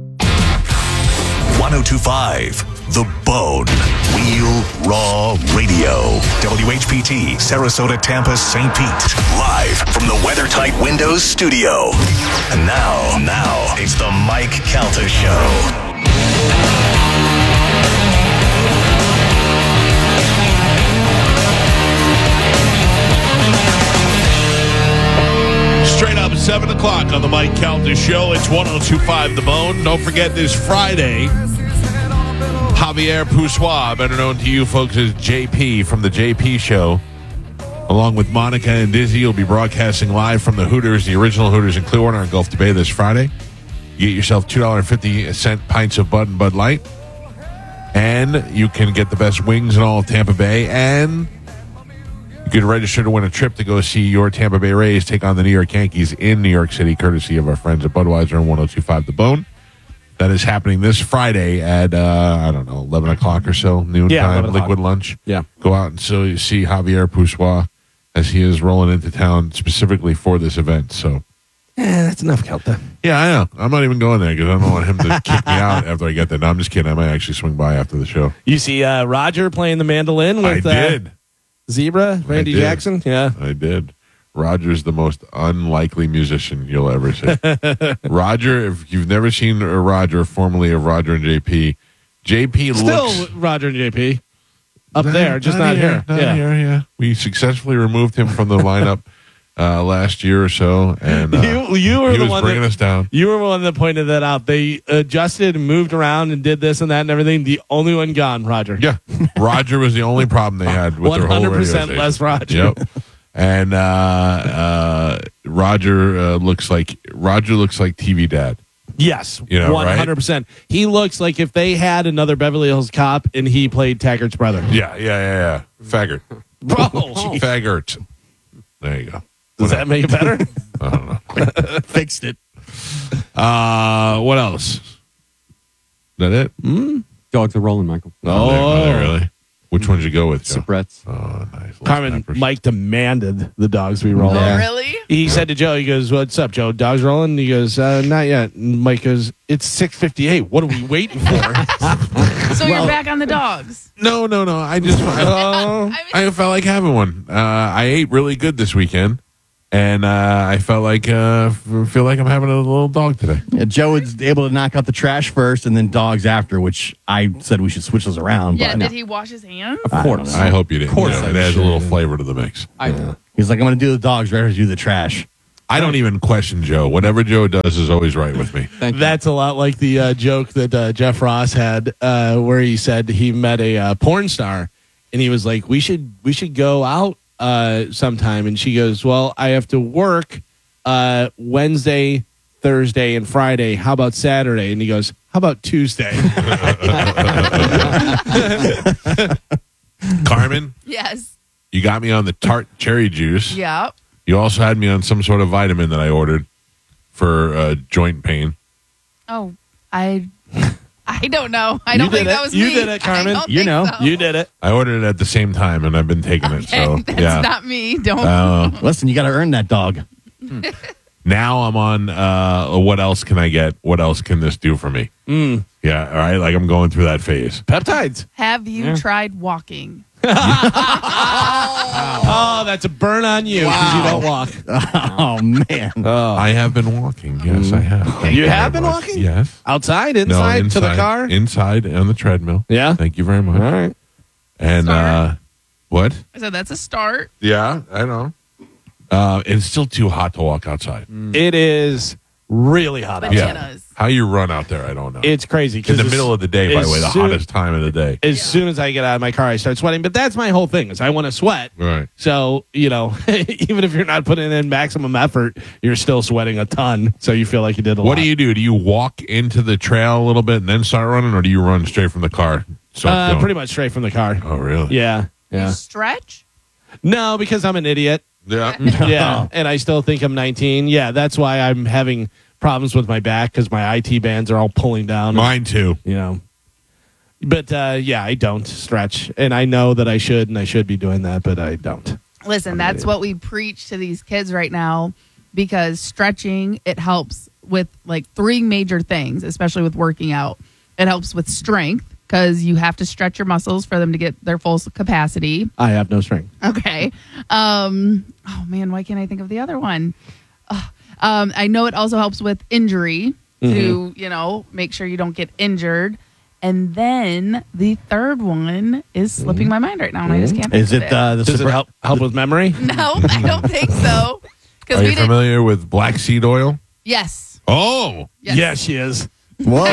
ten twenty-five The Bone. Real Raw Radio. W H P T, Sarasota, Tampa, Saint Pete. Live from the WeatherTight Windows studio. And now, now, it's the Mike Calta Show. Straight up, seven o'clock on the Mike Calta Show. It's ten twenty-five The Bone. Don't forget this Friday, Javier Poussois, better known to you folks as J P from the J P Show, along with Monica and Dizzy, will be broadcasting live from the Hooters, the original Hooters in Clearwater on Gulf to Bay this Friday. You get yourself two dollars and fifty cents pints of Bud and Bud Light, and you can get the best wings in all of Tampa Bay, and you can register to win a trip to go see your Tampa Bay Rays take on the New York Yankees in New York City, courtesy of our friends at Budweiser and ten twenty-five The Bone. That is happening this Friday at, uh, I don't know, eleven o'clock or so, noon yeah, time, liquid lunch. Yeah. Go out and so you see Javier Poussois as he is rolling into town specifically for this event. So, yeah, that's enough, Kelta. Yeah, I know. I'm not even going there because I don't want him to kick me out after I get there. No, I'm just kidding. I might actually swing by after the show. You see uh, Roger playing the mandolin with I did. Uh, Zebra, Randy Jackson? Yeah. I did. Roger's the most unlikely musician you'll ever see. Roger, if you've never seen a Roger, formerly of Roger and J P, J P Still looks... Roger and J P. Up not, there, just not, not here. Not yeah. here, yeah. We successfully removed him from the lineup uh, last year or so, and uh, you, you were he the was one bringing that, us down. You were the one that pointed that out. They adjusted and moved around and did this and that and everything. The only one gone, Roger. Yeah. Roger was the only problem they had with their whole radio one hundred percent station. less Roger. Yep. And uh, uh, Roger uh, looks like Roger looks like T V dad. Yes, you know, one hundred percent. Right? He looks like if they had another Beverly Hills Cop and he played Taggart's brother. Yeah, yeah, yeah, yeah. Faggart. Bro. Faggart. There you go. Does that make it better? I don't know. Fixed it. Uh, what else? Is that it? Mm? Dogs are rolling, Michael. Oh, are they, are they really? Which one'd you go with, Joe? Sabrett's. Oh, nice. Carmen, Mike demanded the dogs be rolling. Oh, really? He said to Joe, he goes, "What's up, Joe? Dogs rolling?" He goes, uh, "Not yet." And Mike goes, "It's six fifty-eight. What are we waiting for?" So you're back on the dogs. No, no, no. I just I, I felt like having one. Uh, I ate really good this weekend, and uh, I felt like uh, f- feel like I'm having a little dog today. Yeah, Joe was able to knock out the trash first and then dogs after, which I said we should switch those around. Yeah, but did he wash his hands? Of course. I hope you did. Of course You know, I it adds a should. little flavor to the mix. I He's like, I'm going to do the dogs right after do the trash. I don't even question Joe. Whatever Joe does is always right with me. That's a lot like the uh, joke that uh, Jeff Ross had, uh, where he said he met a uh, porn star, and he was like, "We should we should go out uh, sometime." And she goes, "Well, I have to work uh, Wednesday, Thursday, and Friday. How about Saturday?" And he goes, "How about Tuesday?" Carmen, Yes. you got me on the tart cherry juice. Yeah. You also had me on some sort of vitamin that I ordered for uh, joint pain. Oh, I I don't know. I You don't did think it. that was You me. did it, Carmen. I don't You think know. so. You did it. I ordered it at the same time, and I've been taking it. So That's yeah. not me. Don't. Uh, Listen, you got to earn that dog. now I'm on. Uh, what else can I get? What else can this do for me? Mm. Yeah, all right. Like I'm going through that phase. Peptides. Have you Yeah. tried walking? Oh, that's a burn on you because you don't walk. Oh, man. I have been walking. Yes, I have. Thank You very have been much. walking? Yes. Outside, No, inside, to the car? Inside on the treadmill. Yeah. Thank you very much. All right. And uh, what? I said that's a start. Yeah, I know. Uh, it's still too hot to walk outside. It is really hot outside. Yeah. How you run out there, I don't know. It's crazy. In 'cause the as- middle of the day, by as the way, the soon- hottest time of the day. As soon as I get out of my car, I start sweating. But that's my whole thing is I want to sweat. Right. So, you know, even if you're not putting in maximum effort, you're still sweating a ton. So you feel like you did a lot. What do you do? Do you walk into the trail a little bit and then start running, or do you run straight from the car? Start Uh, going? pretty much straight from the car. Oh, really? Yeah. Yeah. Stretch? No, because I'm an idiot. Yeah. Yeah. And I still think I'm nineteen. Yeah. That's why I'm having problems with my back because my I T bands are all pulling down. Mine too. You know. But uh, yeah, I don't stretch. And I know that I should, and I should be doing that, but I don't. Listen, that's what we preach to these kids right now because stretching, it helps with like three major things, especially with working out. It helps with strength because you have to stretch your muscles for them to get their full capacity. I have no strength. Okay. Um, oh, man, why can't I think of the other one? Ugh. Um, I know it also helps with injury to, you know, make sure you don't get injured. And then the third one is slipping my mind right now, and I just can't think Is of it uh, the Does super it help help with memory? No, I don't think so. Because Are we you didn't. familiar with black seed oil? Yes. Oh, Yes. Yeah, she is. Whoa.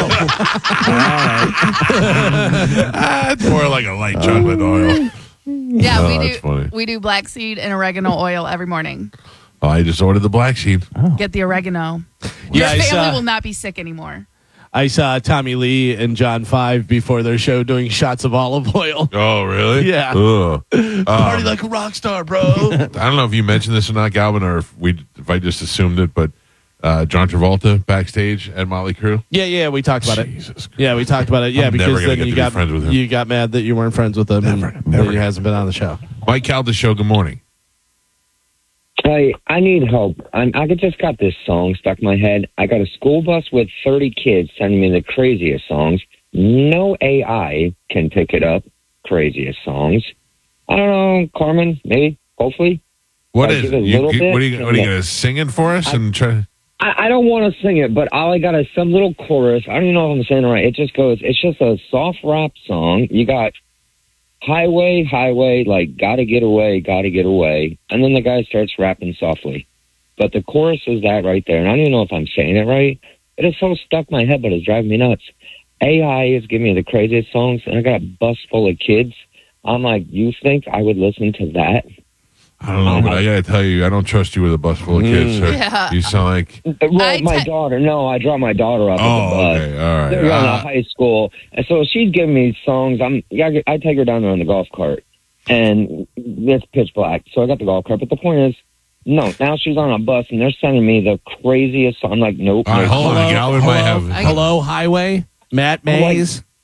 Ah, it's more like a light chocolate oil. Yeah, Oh, we that's do. funny. We do black seed and oregano oil every morning. Oh, I just ordered the black seed. Get the oregano. Yeah, I Your family saw- will not be sick anymore. I saw Tommy Lee and John Five before their show doing shots of olive oil. Oh, really? Yeah. Ugh. Party Um, like a rock star, bro. I don't know if you mentioned this or not, Galvin, or if we if I just assumed it, but uh, John Travolta backstage at Motley Crue. Yeah, yeah, we talked about Jesus it. Christ. Yeah, we talked about it. Yeah, I'm never because gonna then get you to be got friends with him. you got mad that you weren't friends with him, Never, and never. that he hasn't been on the show. Mike Calda Show, good morning. Hey, I need help. I'm, I just got this song stuck in my head. I got a school bus with thirty kids sending me the craziest songs. No A I can pick it up. Craziest songs. I don't know, Carmen, maybe, hopefully. What I'll is give it? it a You, little you- bit, what are you, what are you and going to sing it for us? I- and try? I, I don't want to sing it, but all I got is some little chorus. I don't even know if I'm saying it right. It just goes, it's just a soft rap song. You got highway, highway, like gotta get away, gotta get away. And then the guy starts rapping softly. But the chorus is that right there. And I don't even know if I'm saying it right. It is so stuck in my head, but it's driving me nuts. A I is giving me the craziest songs, and I got a bus full of kids. I'm like, you think I would listen to that? I don't know, but I got to tell you, I don't trust you with a bus full of kids, sir. Yeah. You sound like. Well, I my te- daughter. No, I dropped my daughter off at Oh, the bus. okay. All right. They're going Uh, to high school, and so she's giving me songs. I'm, yeah, I take her down there on the golf cart, and it's pitch black. So I got the golf cart, but the point is, no. Now she's on a bus, and they're sending me the craziest song. I'm like, nope. All right, nope. hold on. Galvin might have. Hello, Highway, Matt I'm like- Mays.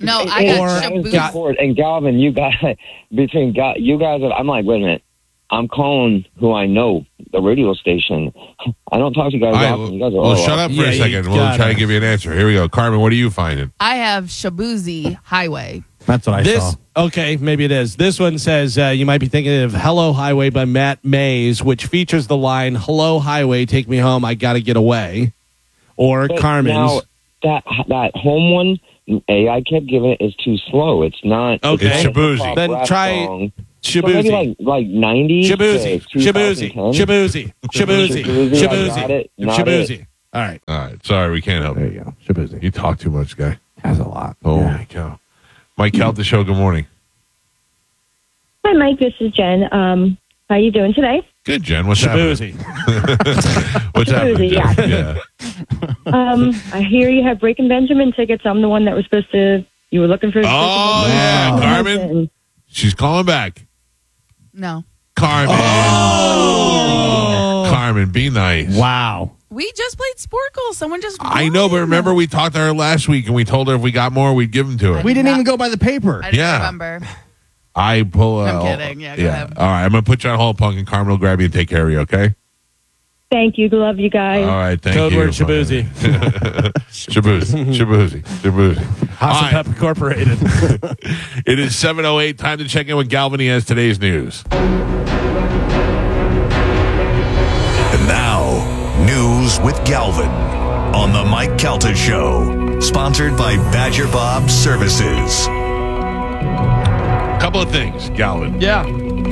No, I And- got and, Shabuzi. support. And Galvin, you guys, between Ga- you guys, I'm like, wait a minute. I'm calling who I know, the radio station. I don't talk to you guys All right, often. You guys are well, all shut up for Yeah, a you second. We'll gotta- try to give you an answer. Here we go. Carmen, what are you finding? I have Shabuzi Highway. That's what I This saw. okay, maybe it is. This one says uh, you might be thinking of "Hello Highway" by Matt Mays, which features the line "Hello Highway, take me home, I gotta get away," or But Carmen's. Now, that that home one, A I kept giving it is too slow. It's not. Okay. it's not a Shabuzi. hip-hop Then rap try song. So maybe Shabuzi. like like ninety. Shabuzi, to Shabuzi, twenty ten. Shabuzi, Shabuzi, Shabuzi, I got Shabuzi, it, not Shabuzi. All right, All right. Sorry, we can't help there you. you go. Shabuzi You talk too much, guy. has a lot. Holy cow. Mike Calta Show, good morning. Hi, Mike. This is Jen. Um, how are you doing today? Good, Jen. What's Shabuzi. happening? What's happening, Shabuzi, Jen? yeah. Yeah. Um, I hear you have Breaking Benjamin tickets. I'm the one that was supposed to. You were looking for. Oh, yeah. Carmen, Carmen. she's calling back. No. Carmen. Oh. Carmen, be nice. Wow. We just played Sporkle. Someone just. I know, but remember we talked to her last week and we told her if we got more, we'd give them to her. We didn't even go by the paper. I didn't Yeah. remember. I pull I'm out. kidding. Yeah, go ahead. All right, I'm going to put you on hold, Punk, and Carmen will grab you and take care of you, okay? Thank you. Love you guys. All right, thank Code you. word Shabuzi. Shabuzi. Shabuzi. Shabuzi. Haas All and right. Pep Incorporated. It is seven oh eight. Time to check in with Galvin. He has today's news. And now, news with Galvin on the Mike Calta Show. Sponsored by Badger Bob Services. Couple of things, Galvin. Yeah.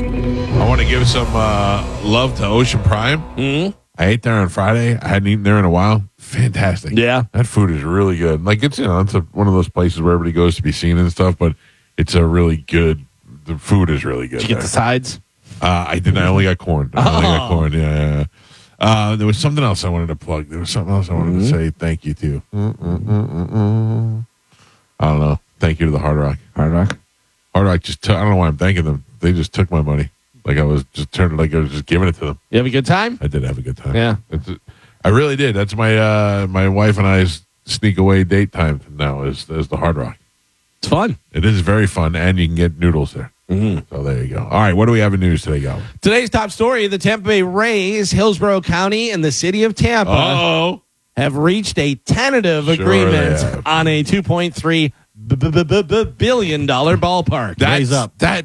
I want to give some uh, love to Ocean Prime. Mm-hmm. I ate there on Friday. I hadn't eaten there in a while. Fantastic. Yeah. That food is really good. Like, it's, you know, it's a, one of those places where everybody goes to be seen and stuff, but it's a really good, the food is really good. Did you get there. the sides? Uh, I didn't. I only got corn. I only got Oh. corn. Yeah, yeah, yeah. Uh, there was something else I wanted to plug. There was something else I wanted Mm-hmm. to say thank you to. Mm-mm-mm-mm-mm. I don't know. Thank you to the Hard Rock. Hard Rock. Hard Rock just took, I don't know why I'm thanking them. They just took my money. Like I was just turning, like I was just giving it to them. You have a good time? I did have a good time. Yeah. It's, I really did. That's my uh, my wife and I's sneak away date time now is, is the Hard Rock. It's fun. It is very fun, and you can get noodles there. Mm-hmm. So there you go. All right, what do we have in news today, Galvin? Today's top story, the Tampa Bay Rays, Hillsborough County, and the city of Tampa Oh, have reached a tentative Sure agreement they have. on a two point three billion dollars ballpark. that's up. that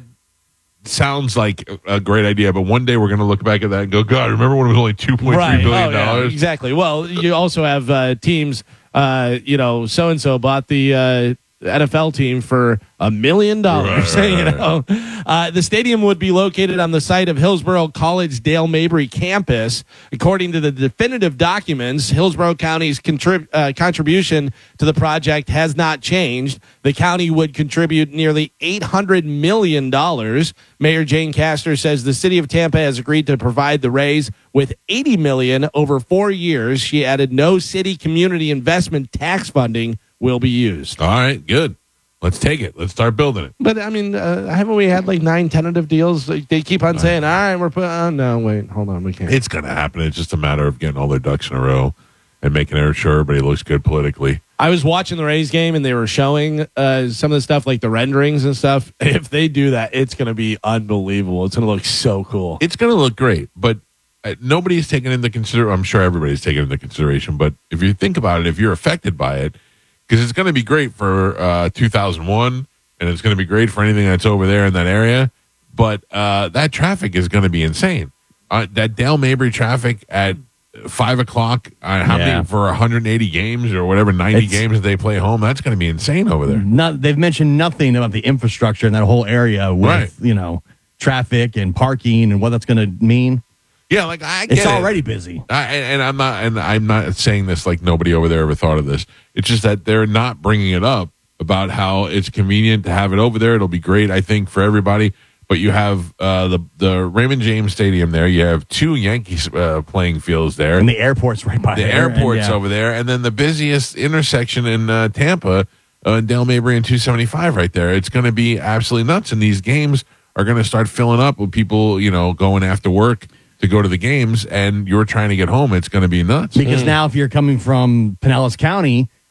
sounds like a great idea, but one day we're going to look back at that and go, God, remember when it was only two point three billion Oh, yeah, dollars? exactly. Well, you also have uh, teams, uh, you know, so and so bought the uh, N F L team for a million dollars. Right, You right, know, uh, the stadium would be located on the site of Hillsborough College Dale Mabry campus. According to the definitive documents, Hillsborough County's contrib- uh, contribution to the project has not changed. The county would contribute nearly eight hundred million dollars. Mayor Jane Castor says the city of Tampa has agreed to provide the Rays with eighty million dollars over four years. She added no city community investment tax funding will be used. All right, good. Let's take it. Let's start building it. But I mean, uh, haven't we had like nine tentative deals? Like, they keep on saying, "All right, we're putting." Oh, no, wait, hold on, we can't. It's going to happen. It's just a matter of getting all their ducks in a row and making sure everybody looks good politically. I was watching the Rays game and they were showing uh, some of the stuff, like the renderings and stuff. If they do that, it's going to be unbelievable. It's going to look so cool. It's going to look great, but uh, nobody's taken into consideration. I'm sure everybody's taken into consideration, but if you think about it, if you're affected by it, because it's going to be great for uh, two thousand one, and it's going to be great for anything that's over there in that area, but uh, that traffic is going to be insane. Uh, that Dale Mabry traffic at five o'clock, uh, how Yeah. many for one hundred eighty games or whatever, ninety It's- games that they play home, that's going to be insane over there. Not, they've mentioned nothing about the infrastructure in that whole area with, Right. you know, traffic and parking and what that's going to mean. Yeah, like I get It's it. already busy. I, and, and I'm not, and I'm not saying this like nobody over there ever thought of this. It's just that they're not bringing it up about how it's convenient to have it over there. It'll be great, I think, for everybody. But you have uh, the the Raymond James Stadium there. You have two Yankees uh, playing fields there, And the airport's right by the there. airport's and, yeah. over there, and then the busiest intersection in uh, Tampa, uh, Dale Mabry and two seventy-five right there. It's going to be absolutely nuts, and these games are going to start filling up with people, you know, going after work to go to the games, and you're trying to get home. It's going to be nuts. Because now if you're coming from Pinellas County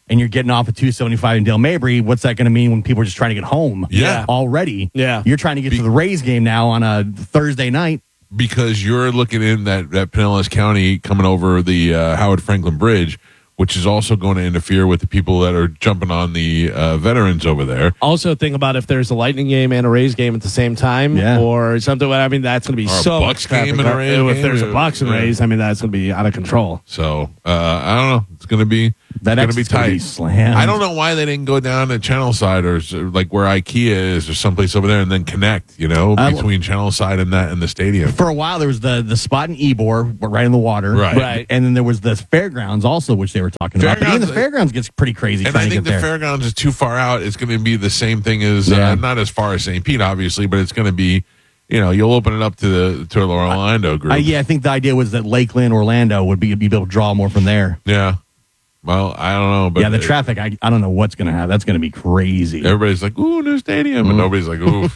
and you're getting off at two seventy-five in Dale Mabry, what's that going to mean when people are just trying to get home? Yeah. Already. Yeah. You're trying to get to the Rays game now on a Thursday night. Because you're looking in that, that Pinellas County coming over the uh, Howard Franklin Bridge, which is also going to interfere with the people that are jumping on the uh, veterans over there. Also, think about if there's a Lightning game and a Rays game at the same time, Yeah. or something. I mean, that's going to be Or a so Bucks much traffic. game and a Rays If game, there's a yeah. Bucks and Yeah. Rays, I mean, that's going to be out of control. So uh, I don't know. It's going to be That going to be exit's gonna tight. be slammed. I don't know why they didn't go down to Channelside or s- like where IKEA is or someplace over there and then connect. You know, I- between Channelside and that and the stadium. For a while, there was the, the spot in Ybor, right in the water. Right. Right. And then there was the fairgrounds also, which they were talking about. But even the Fairgrounds- fairgrounds gets pretty crazy And trying I to think get the there. fairgrounds is too far out. It's going to be the same thing as Yeah. uh, not as far as Saint Pete, obviously, but it's going to be. You know, you'll open it up to the to the Orlando group. Uh, yeah, I think the idea was that Lakeland, Orlando would be, be able to draw more from there. Yeah. Well, I don't know, but yeah, the it- traffic, I, I don't know what's going to happen. That's going to be crazy. everybody's like, "Ooh, new stadium," Mm. and nobody's like, "Ooh."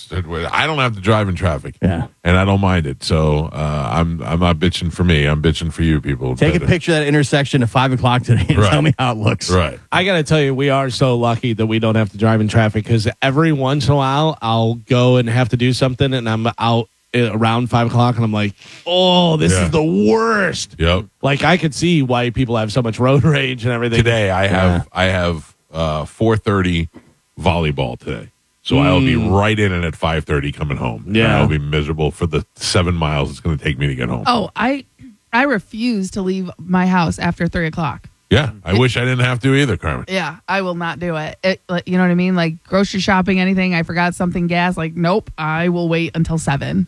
I don't have to drive in traffic, Yeah. and I don't mind it. So uh, I'm I'm not bitching for me. I'm bitching for you people. Take a But, uh, picture of that intersection at five o'clock today and Right. tell me how it looks. Right. I got to tell you, we are so lucky that we don't have to drive in traffic because every once in a while I'll go and have to do something and I'm out uh, around five o'clock and I'm like, oh, this Yeah. is the worst. Yep. Like I could see why people have so much road rage and everything. Today I have I have uh, four thirty volleyball today, so I'll be Mm. right in it at five thirty coming home. And Yeah. I'll be miserable for the seven miles it's going to take me to get home. Oh, I I refuse to leave my house after three o'clock. Yeah, I wish I didn't have to either, Carmen. Yeah, I will not do it. it. like, You know what I mean? Like grocery shopping, anything. I forgot something, gas. Like, nope. I will wait until seven.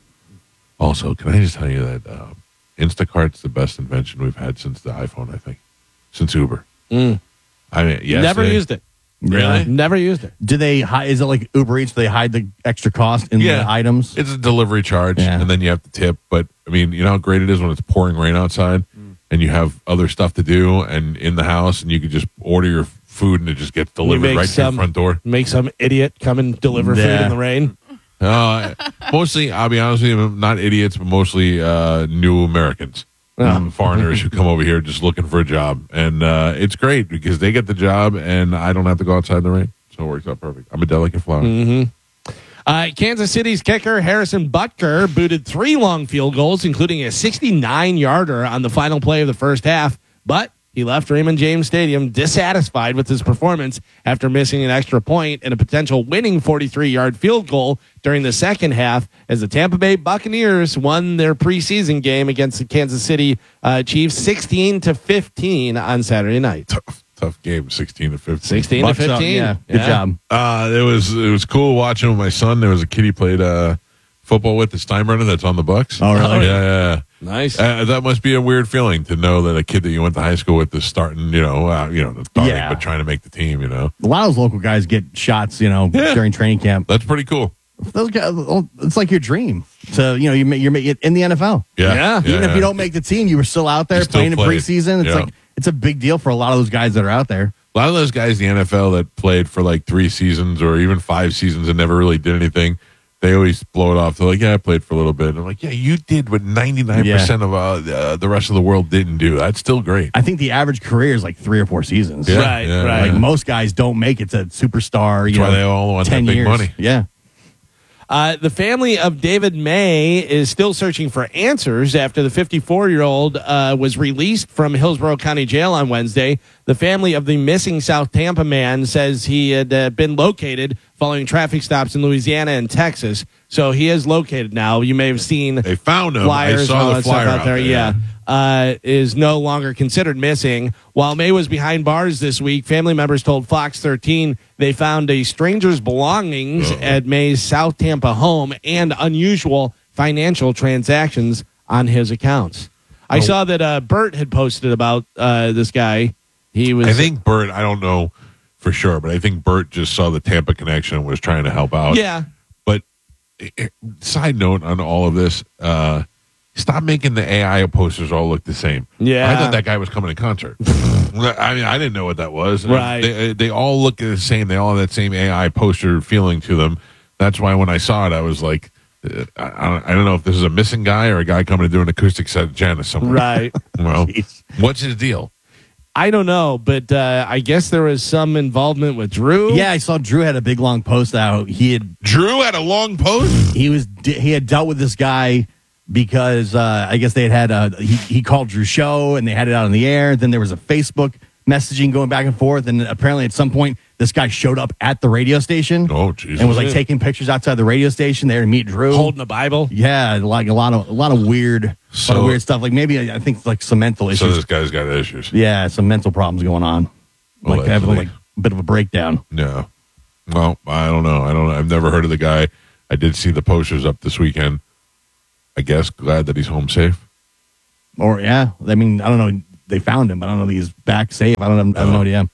Also, can I just tell you that uh, Instacart's the best invention we've had since the iPhone, I think. Since Uber. Mm. I mean, yes. Never used it. Really? Never used it. Do they hide? Is it like Uber Eats? Do they hide the extra cost in Yeah. the items? It's a delivery charge, Yeah. and then you have to tip. But, I mean, you know how great it is when it's pouring rain outside and you have other stuff to do and in the house, and you can just order your food and it just gets You delivered make right to some- your front door. Make some idiot come and deliver food Yeah. in the rain. Uh, mostly, I'll be honest with you, not idiots, but mostly uh, new Americans. Um, foreigners who come over here just looking for a job. And uh, it's great because they get the job and I don't have to go outside in the rain. So it works out perfect. I'm a delicate flower. Mm-hmm. Uh, Kansas City's kicker Harrison Butker booted three long field goals, including a sixty-nine yarder on the final play of the first half, but he left Raymond James Stadium dissatisfied with his performance after missing an extra point and a potential winning forty-three yard field goal during the second half as the Tampa Bay Buccaneers won their preseason game against the Kansas City uh, Chiefs sixteen to fifteen on Saturday night. Tough, tough game, sixteen to fifteen. sixteen Bucks to up, fifteen. yeah. Good job. Uh, it was it was cool watching with my son. There was a kid he played uh, football with, the Steinbrenner, that's on the Bucks. Oh, really? Yeah, yeah. Nice. Uh, that must be a weird feeling to know that a kid that you went to high school with is starting, you know, uh, you know, not starting, Yeah. but trying to make the team. You know, A lot of those local guys get shots, you know, Yeah. during training camp. that's pretty cool. Those guys, it's like your dream. So you know, you ma- you're ma- in the N F L. Yeah, Yeah. Even yeah. if you don't make the team, you were still out there You still playing in played. preseason. It's Yeah. like it's a big deal for a lot of those guys that are out there. A lot of those guys in the N F L that played for like three seasons or even five seasons and never really did anything, they always blow it off. They're like, yeah, I played for a little bit. And I'm like, yeah, you did what ninety-nine percent of uh, uh, the rest of the world didn't do. That's still great. I think the average career is like three or four seasons. Yeah, Right, yeah, right. Like yeah. most guys don't make it to superstar. You That's why know, they all want that ten big years. money. Yeah. Uh, the family of David May is still searching for answers after the fifty-four-year-old uh, was released from Hillsborough County Jail on Wednesday. The family of the missing South Tampa man says he had uh, been located following traffic stops in Louisiana and Texas. So he is located now. You may have seen They found him. flyers I and saw all the that stuff flyer out there. Yeah. Uh, is no longer considered missing. While May was behind bars this week, family members told Fox thirteen they found a stranger's belongings Uh-oh. at May's South Tampa home and unusual financial transactions on his accounts. I Oh. saw that uh, Bert had posted about uh, this guy. He was. I think Bert, I don't know for sure, but I think Bert just saw the Tampa connection and was trying to help out. Yeah. But eh, eh, side note on all of this, uh, stop making the A I posters all look the same. Yeah. I thought that guy was coming to concert. I mean, I didn't know what that was. Right. They, they all look the same. They all have that same A I poster feeling to them. That's why when I saw it, I was like, uh, I, I don't- I don't know if this is a missing guy or a guy coming to do an acoustic set at Janice somewhere. Right. Well, Jeez. what's his deal? I don't know, but uh, I guess there was some involvement with Drew. Yeah, I saw Drew had a big long post out. He had Drew had a long post. He was he had dealt with this guy because uh, I guess they had had a he, he called Drew's show and they had it out on the air. Then there was a Facebook messaging going back and forth, and apparently at some point this guy showed up at the radio station. Oh, Jesus. And was like taking pictures outside the radio station there to meet Drew, holding a Bible. Yeah, like a lot of a lot of weird, So- lot of weird stuff. Like maybe I think like some mental issues. So this guy's got issues. Yeah, some mental problems going on. Like Allegedly. having like a bit of a breakdown. No. Well, I don't know. I don't know. I've never heard of the guy. I did see the posters up this weekend. I guess glad that he's home safe. Or yeah, I mean I don't know. They found him, but I don't know if he's back safe. I don't. I have no idea.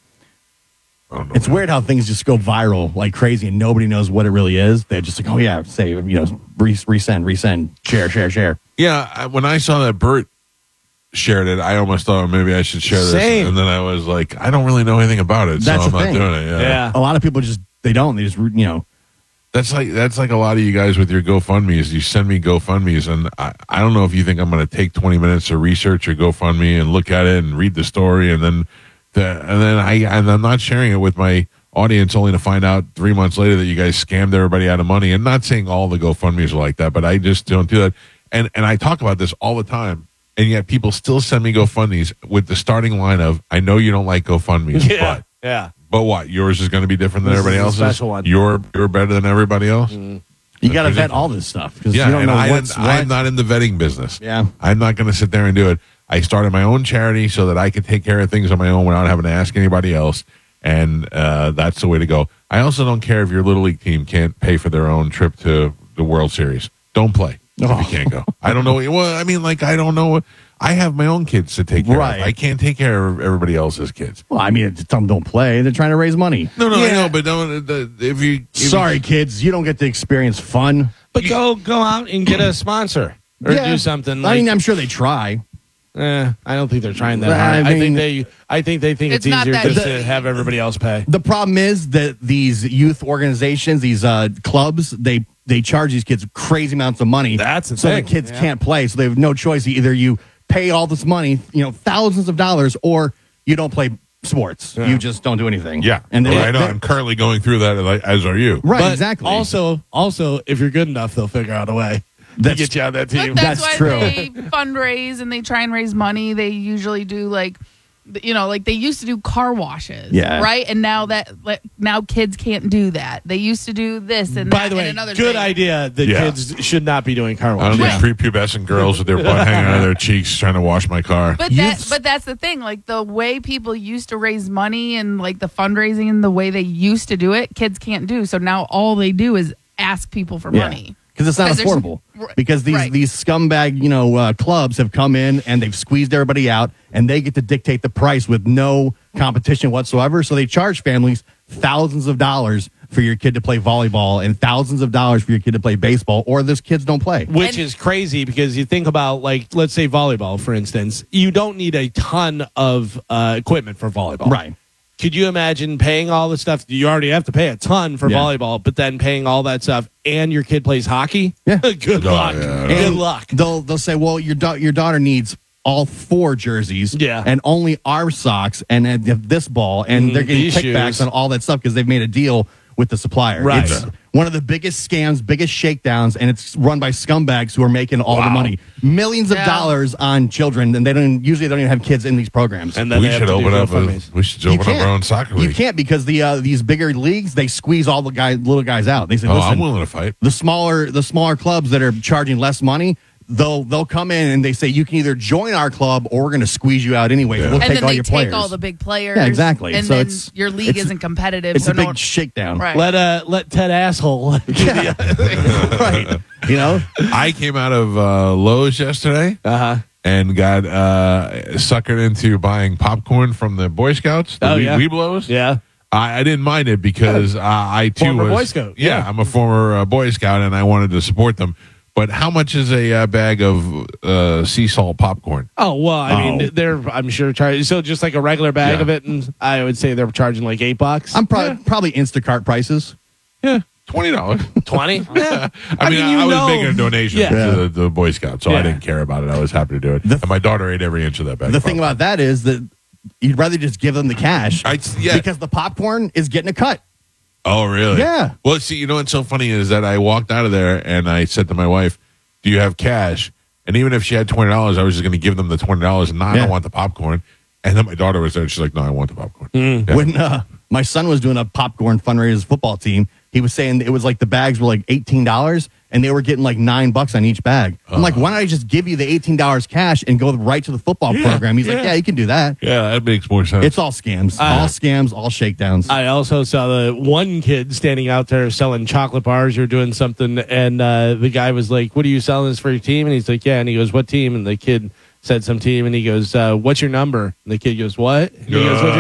I don't know. It's weird how things just go viral like crazy and nobody knows what it really is. They're just like, oh yeah, say you know, re- resend, resend, share, share, share. Yeah, I, when I saw that Bert shared it, I almost thought maybe I should share this. Same. And then I was like, I don't really know anything about it, That's so I'm the not thing. doing it. Yeah. A lot of people just they don't. They just you know. That's like that's like a lot of you guys with your GoFundMe's. You send me GoFundMe's, and I, I don't know if you think I'm going to take twenty minutes to research your GoFundMe and look at it and read the story, and then the, and then I and I'm not sharing it with my audience only to find out three months later that you guys scammed everybody out of money. And not saying all the GoFundMe's are like that, but I just don't do that. And and I talk about this all the time, and yet people still send me GoFundMe's with the starting line of, "I know you don't like GoFundMe's, Yeah, but." yeah. But what? Yours is going to be different than This everybody is a else's. special one. You're you're better than everybody else. You got to vet all this stuff because Yeah, you don't and know I, what's what. I'm not in the vetting business. Yeah. I'm not going to sit there and do it. I started my own charity so that I could take care of things on my own without having to ask anybody else, and uh, that's the way to go. I also don't care if your little league team can't pay for their own trip to the World Series. Don't play if Oh. you can't go. I don't know. Well, I mean, like I don't know. I have my own kids to take care Right. of. I can't take care of everybody else's kids. Well, I mean, it's- some don't play. They're trying to raise money. No, no, I know, but don't. The, if you if Sorry, you, kids, you don't get to experience fun. But go go out and get a sponsor or Yeah. do something. I Like, mean, I'm sure they try. eh, I don't think they're trying that I hard. I, mean- think they. I think they think it's, It's not easier that just easy. to have everybody else pay. The problem is that these youth organizations, these uh, clubs, they they charge these kids crazy amounts of money. That's the so thing. the kids Yeah. can't play. So they have no choice. Either you pay all this money, you know, thousands of dollars, or you don't play sports. Yeah. You just don't do anything. yeah, and they, well, I know. they- I'm currently going through that, like, as are you. right, But exactly. Also, also, if you're good enough, they'll figure out a way to That's- get you on that team. But that's, That's why true. they fundraise and they try and raise money. They usually do like, you know, like they used to do car washes, Yeah. right? And now that like, now kids can't do that. They used to do this and By that the way, and another good thing. idea that Yeah. kids should not be doing car I wash. don't Right. need prepubescent girls with their butt hanging out of their cheeks trying to wash my car. But that, but that's the thing. Like the way people used to raise money and like the fundraising and the way they used to do it, kids can't do. So now all they do is ask people for Yeah. money. because it's not 'Cause there's- affordable. Right. Because these Right. these scumbag you know uh, clubs have come in and they've squeezed everybody out, and they get to dictate the price with no competition whatsoever. So they charge families thousands of dollars for your kid to play volleyball and thousands of dollars for your kid to play baseball, or those kids don't play. Which is crazy because you think about, like, let's say volleyball, for instance, you don't need a ton of uh, equipment for volleyball. Right. Could you imagine paying all the stuff? You already have to pay a ton for Yeah. volleyball, but then paying all that stuff and your kid plays hockey? Yeah. Good Oh, luck. yeah. Good And luck. They'll they'll say, well, your da- your daughter needs all four jerseys, Yeah. and only our socks and uh, this ball, and Mm, they're getting these kickbacks shoes. on all that stuff because they've made a deal with the supplier. Right. It's one of the biggest scams, biggest shakedowns, and it's run by scumbags who are making all the money, millions of Yeah. dollars on children, and they don't usually they don't even have kids in these programs. And then We they have should to do open up. A, GoFundMes. we should You open up can't. our own soccer You league. can't because the uh, these bigger leagues they squeeze all the guys, little guys out. They say, Oh, listen, I'm willing to fight. the smaller the smaller clubs that are charging less money, they'll they'll come in and they say you can either join our club or we're going to squeeze you out anyway. Yeah. We'll And take then all they your take players. all the big players. Yeah, exactly. And So then it's- your league it's- isn't competitive. It's so a big no- shakedown. Right. Let uh let Ted asshole. do the- right. You know, I came out of uh, Lowe's yesterday uh-huh. and got uh, suckered into buying popcorn from the Boy Scouts, the Oh, Wee- yeah. Weeblos. Yeah. I, I didn't mind it because uh, I too Former was Boy Scout, Yeah, yeah. I'm a former uh, Boy Scout, and I wanted to support them. But how much is a uh, bag of uh, sea salt popcorn? Oh well, I Oh. mean, they're I'm sure charging so just like a regular bag Yeah. of it, and I would say they're charging like eight bucks. I'm probably probably Instacart prices. Yeah, twenty dollars. Twenty. Yeah. I, mean, I, you I was know- making a donation Yeah. to the, the Boy Scouts, so I Yeah. didn't care about it. I was happy to do it. and my daughter ate every inch of that bag. The of thing popcorn. about that is that you'd rather just give them the cash I, yeah. because the popcorn is getting a cut. Oh, really? Yeah. Well, see, you know what's so funny is that I walked out of there and I said to my wife, do you have cash? And even if she had twenty dollars, I was just going to give them the twenty dollars and nah, I Yeah. don't want the popcorn. And then my daughter was there and she's like, no, I want the popcorn. Mm. Yeah. When uh, my son was doing a popcorn fundraiser football team, he was saying it was like the bags were like eighteen dollars and they were getting like nine bucks on each bag. I'm like, why don't I just give you the eighteen dollars cash and go right to the football Yeah, program? He's like, yeah. yeah, you can do that. Yeah, that makes more sense. It's all scams. Uh, all scams, all shakedowns. I also saw the one kid standing out there selling chocolate bars or doing something, and uh, the guy was like, "What are you selling this for your team?" And he's like, "Yeah." And he goes, "What team?" And the kid said some team, and he goes, uh, "What's your number?" And the kid goes, "What?" And he goes, "What's your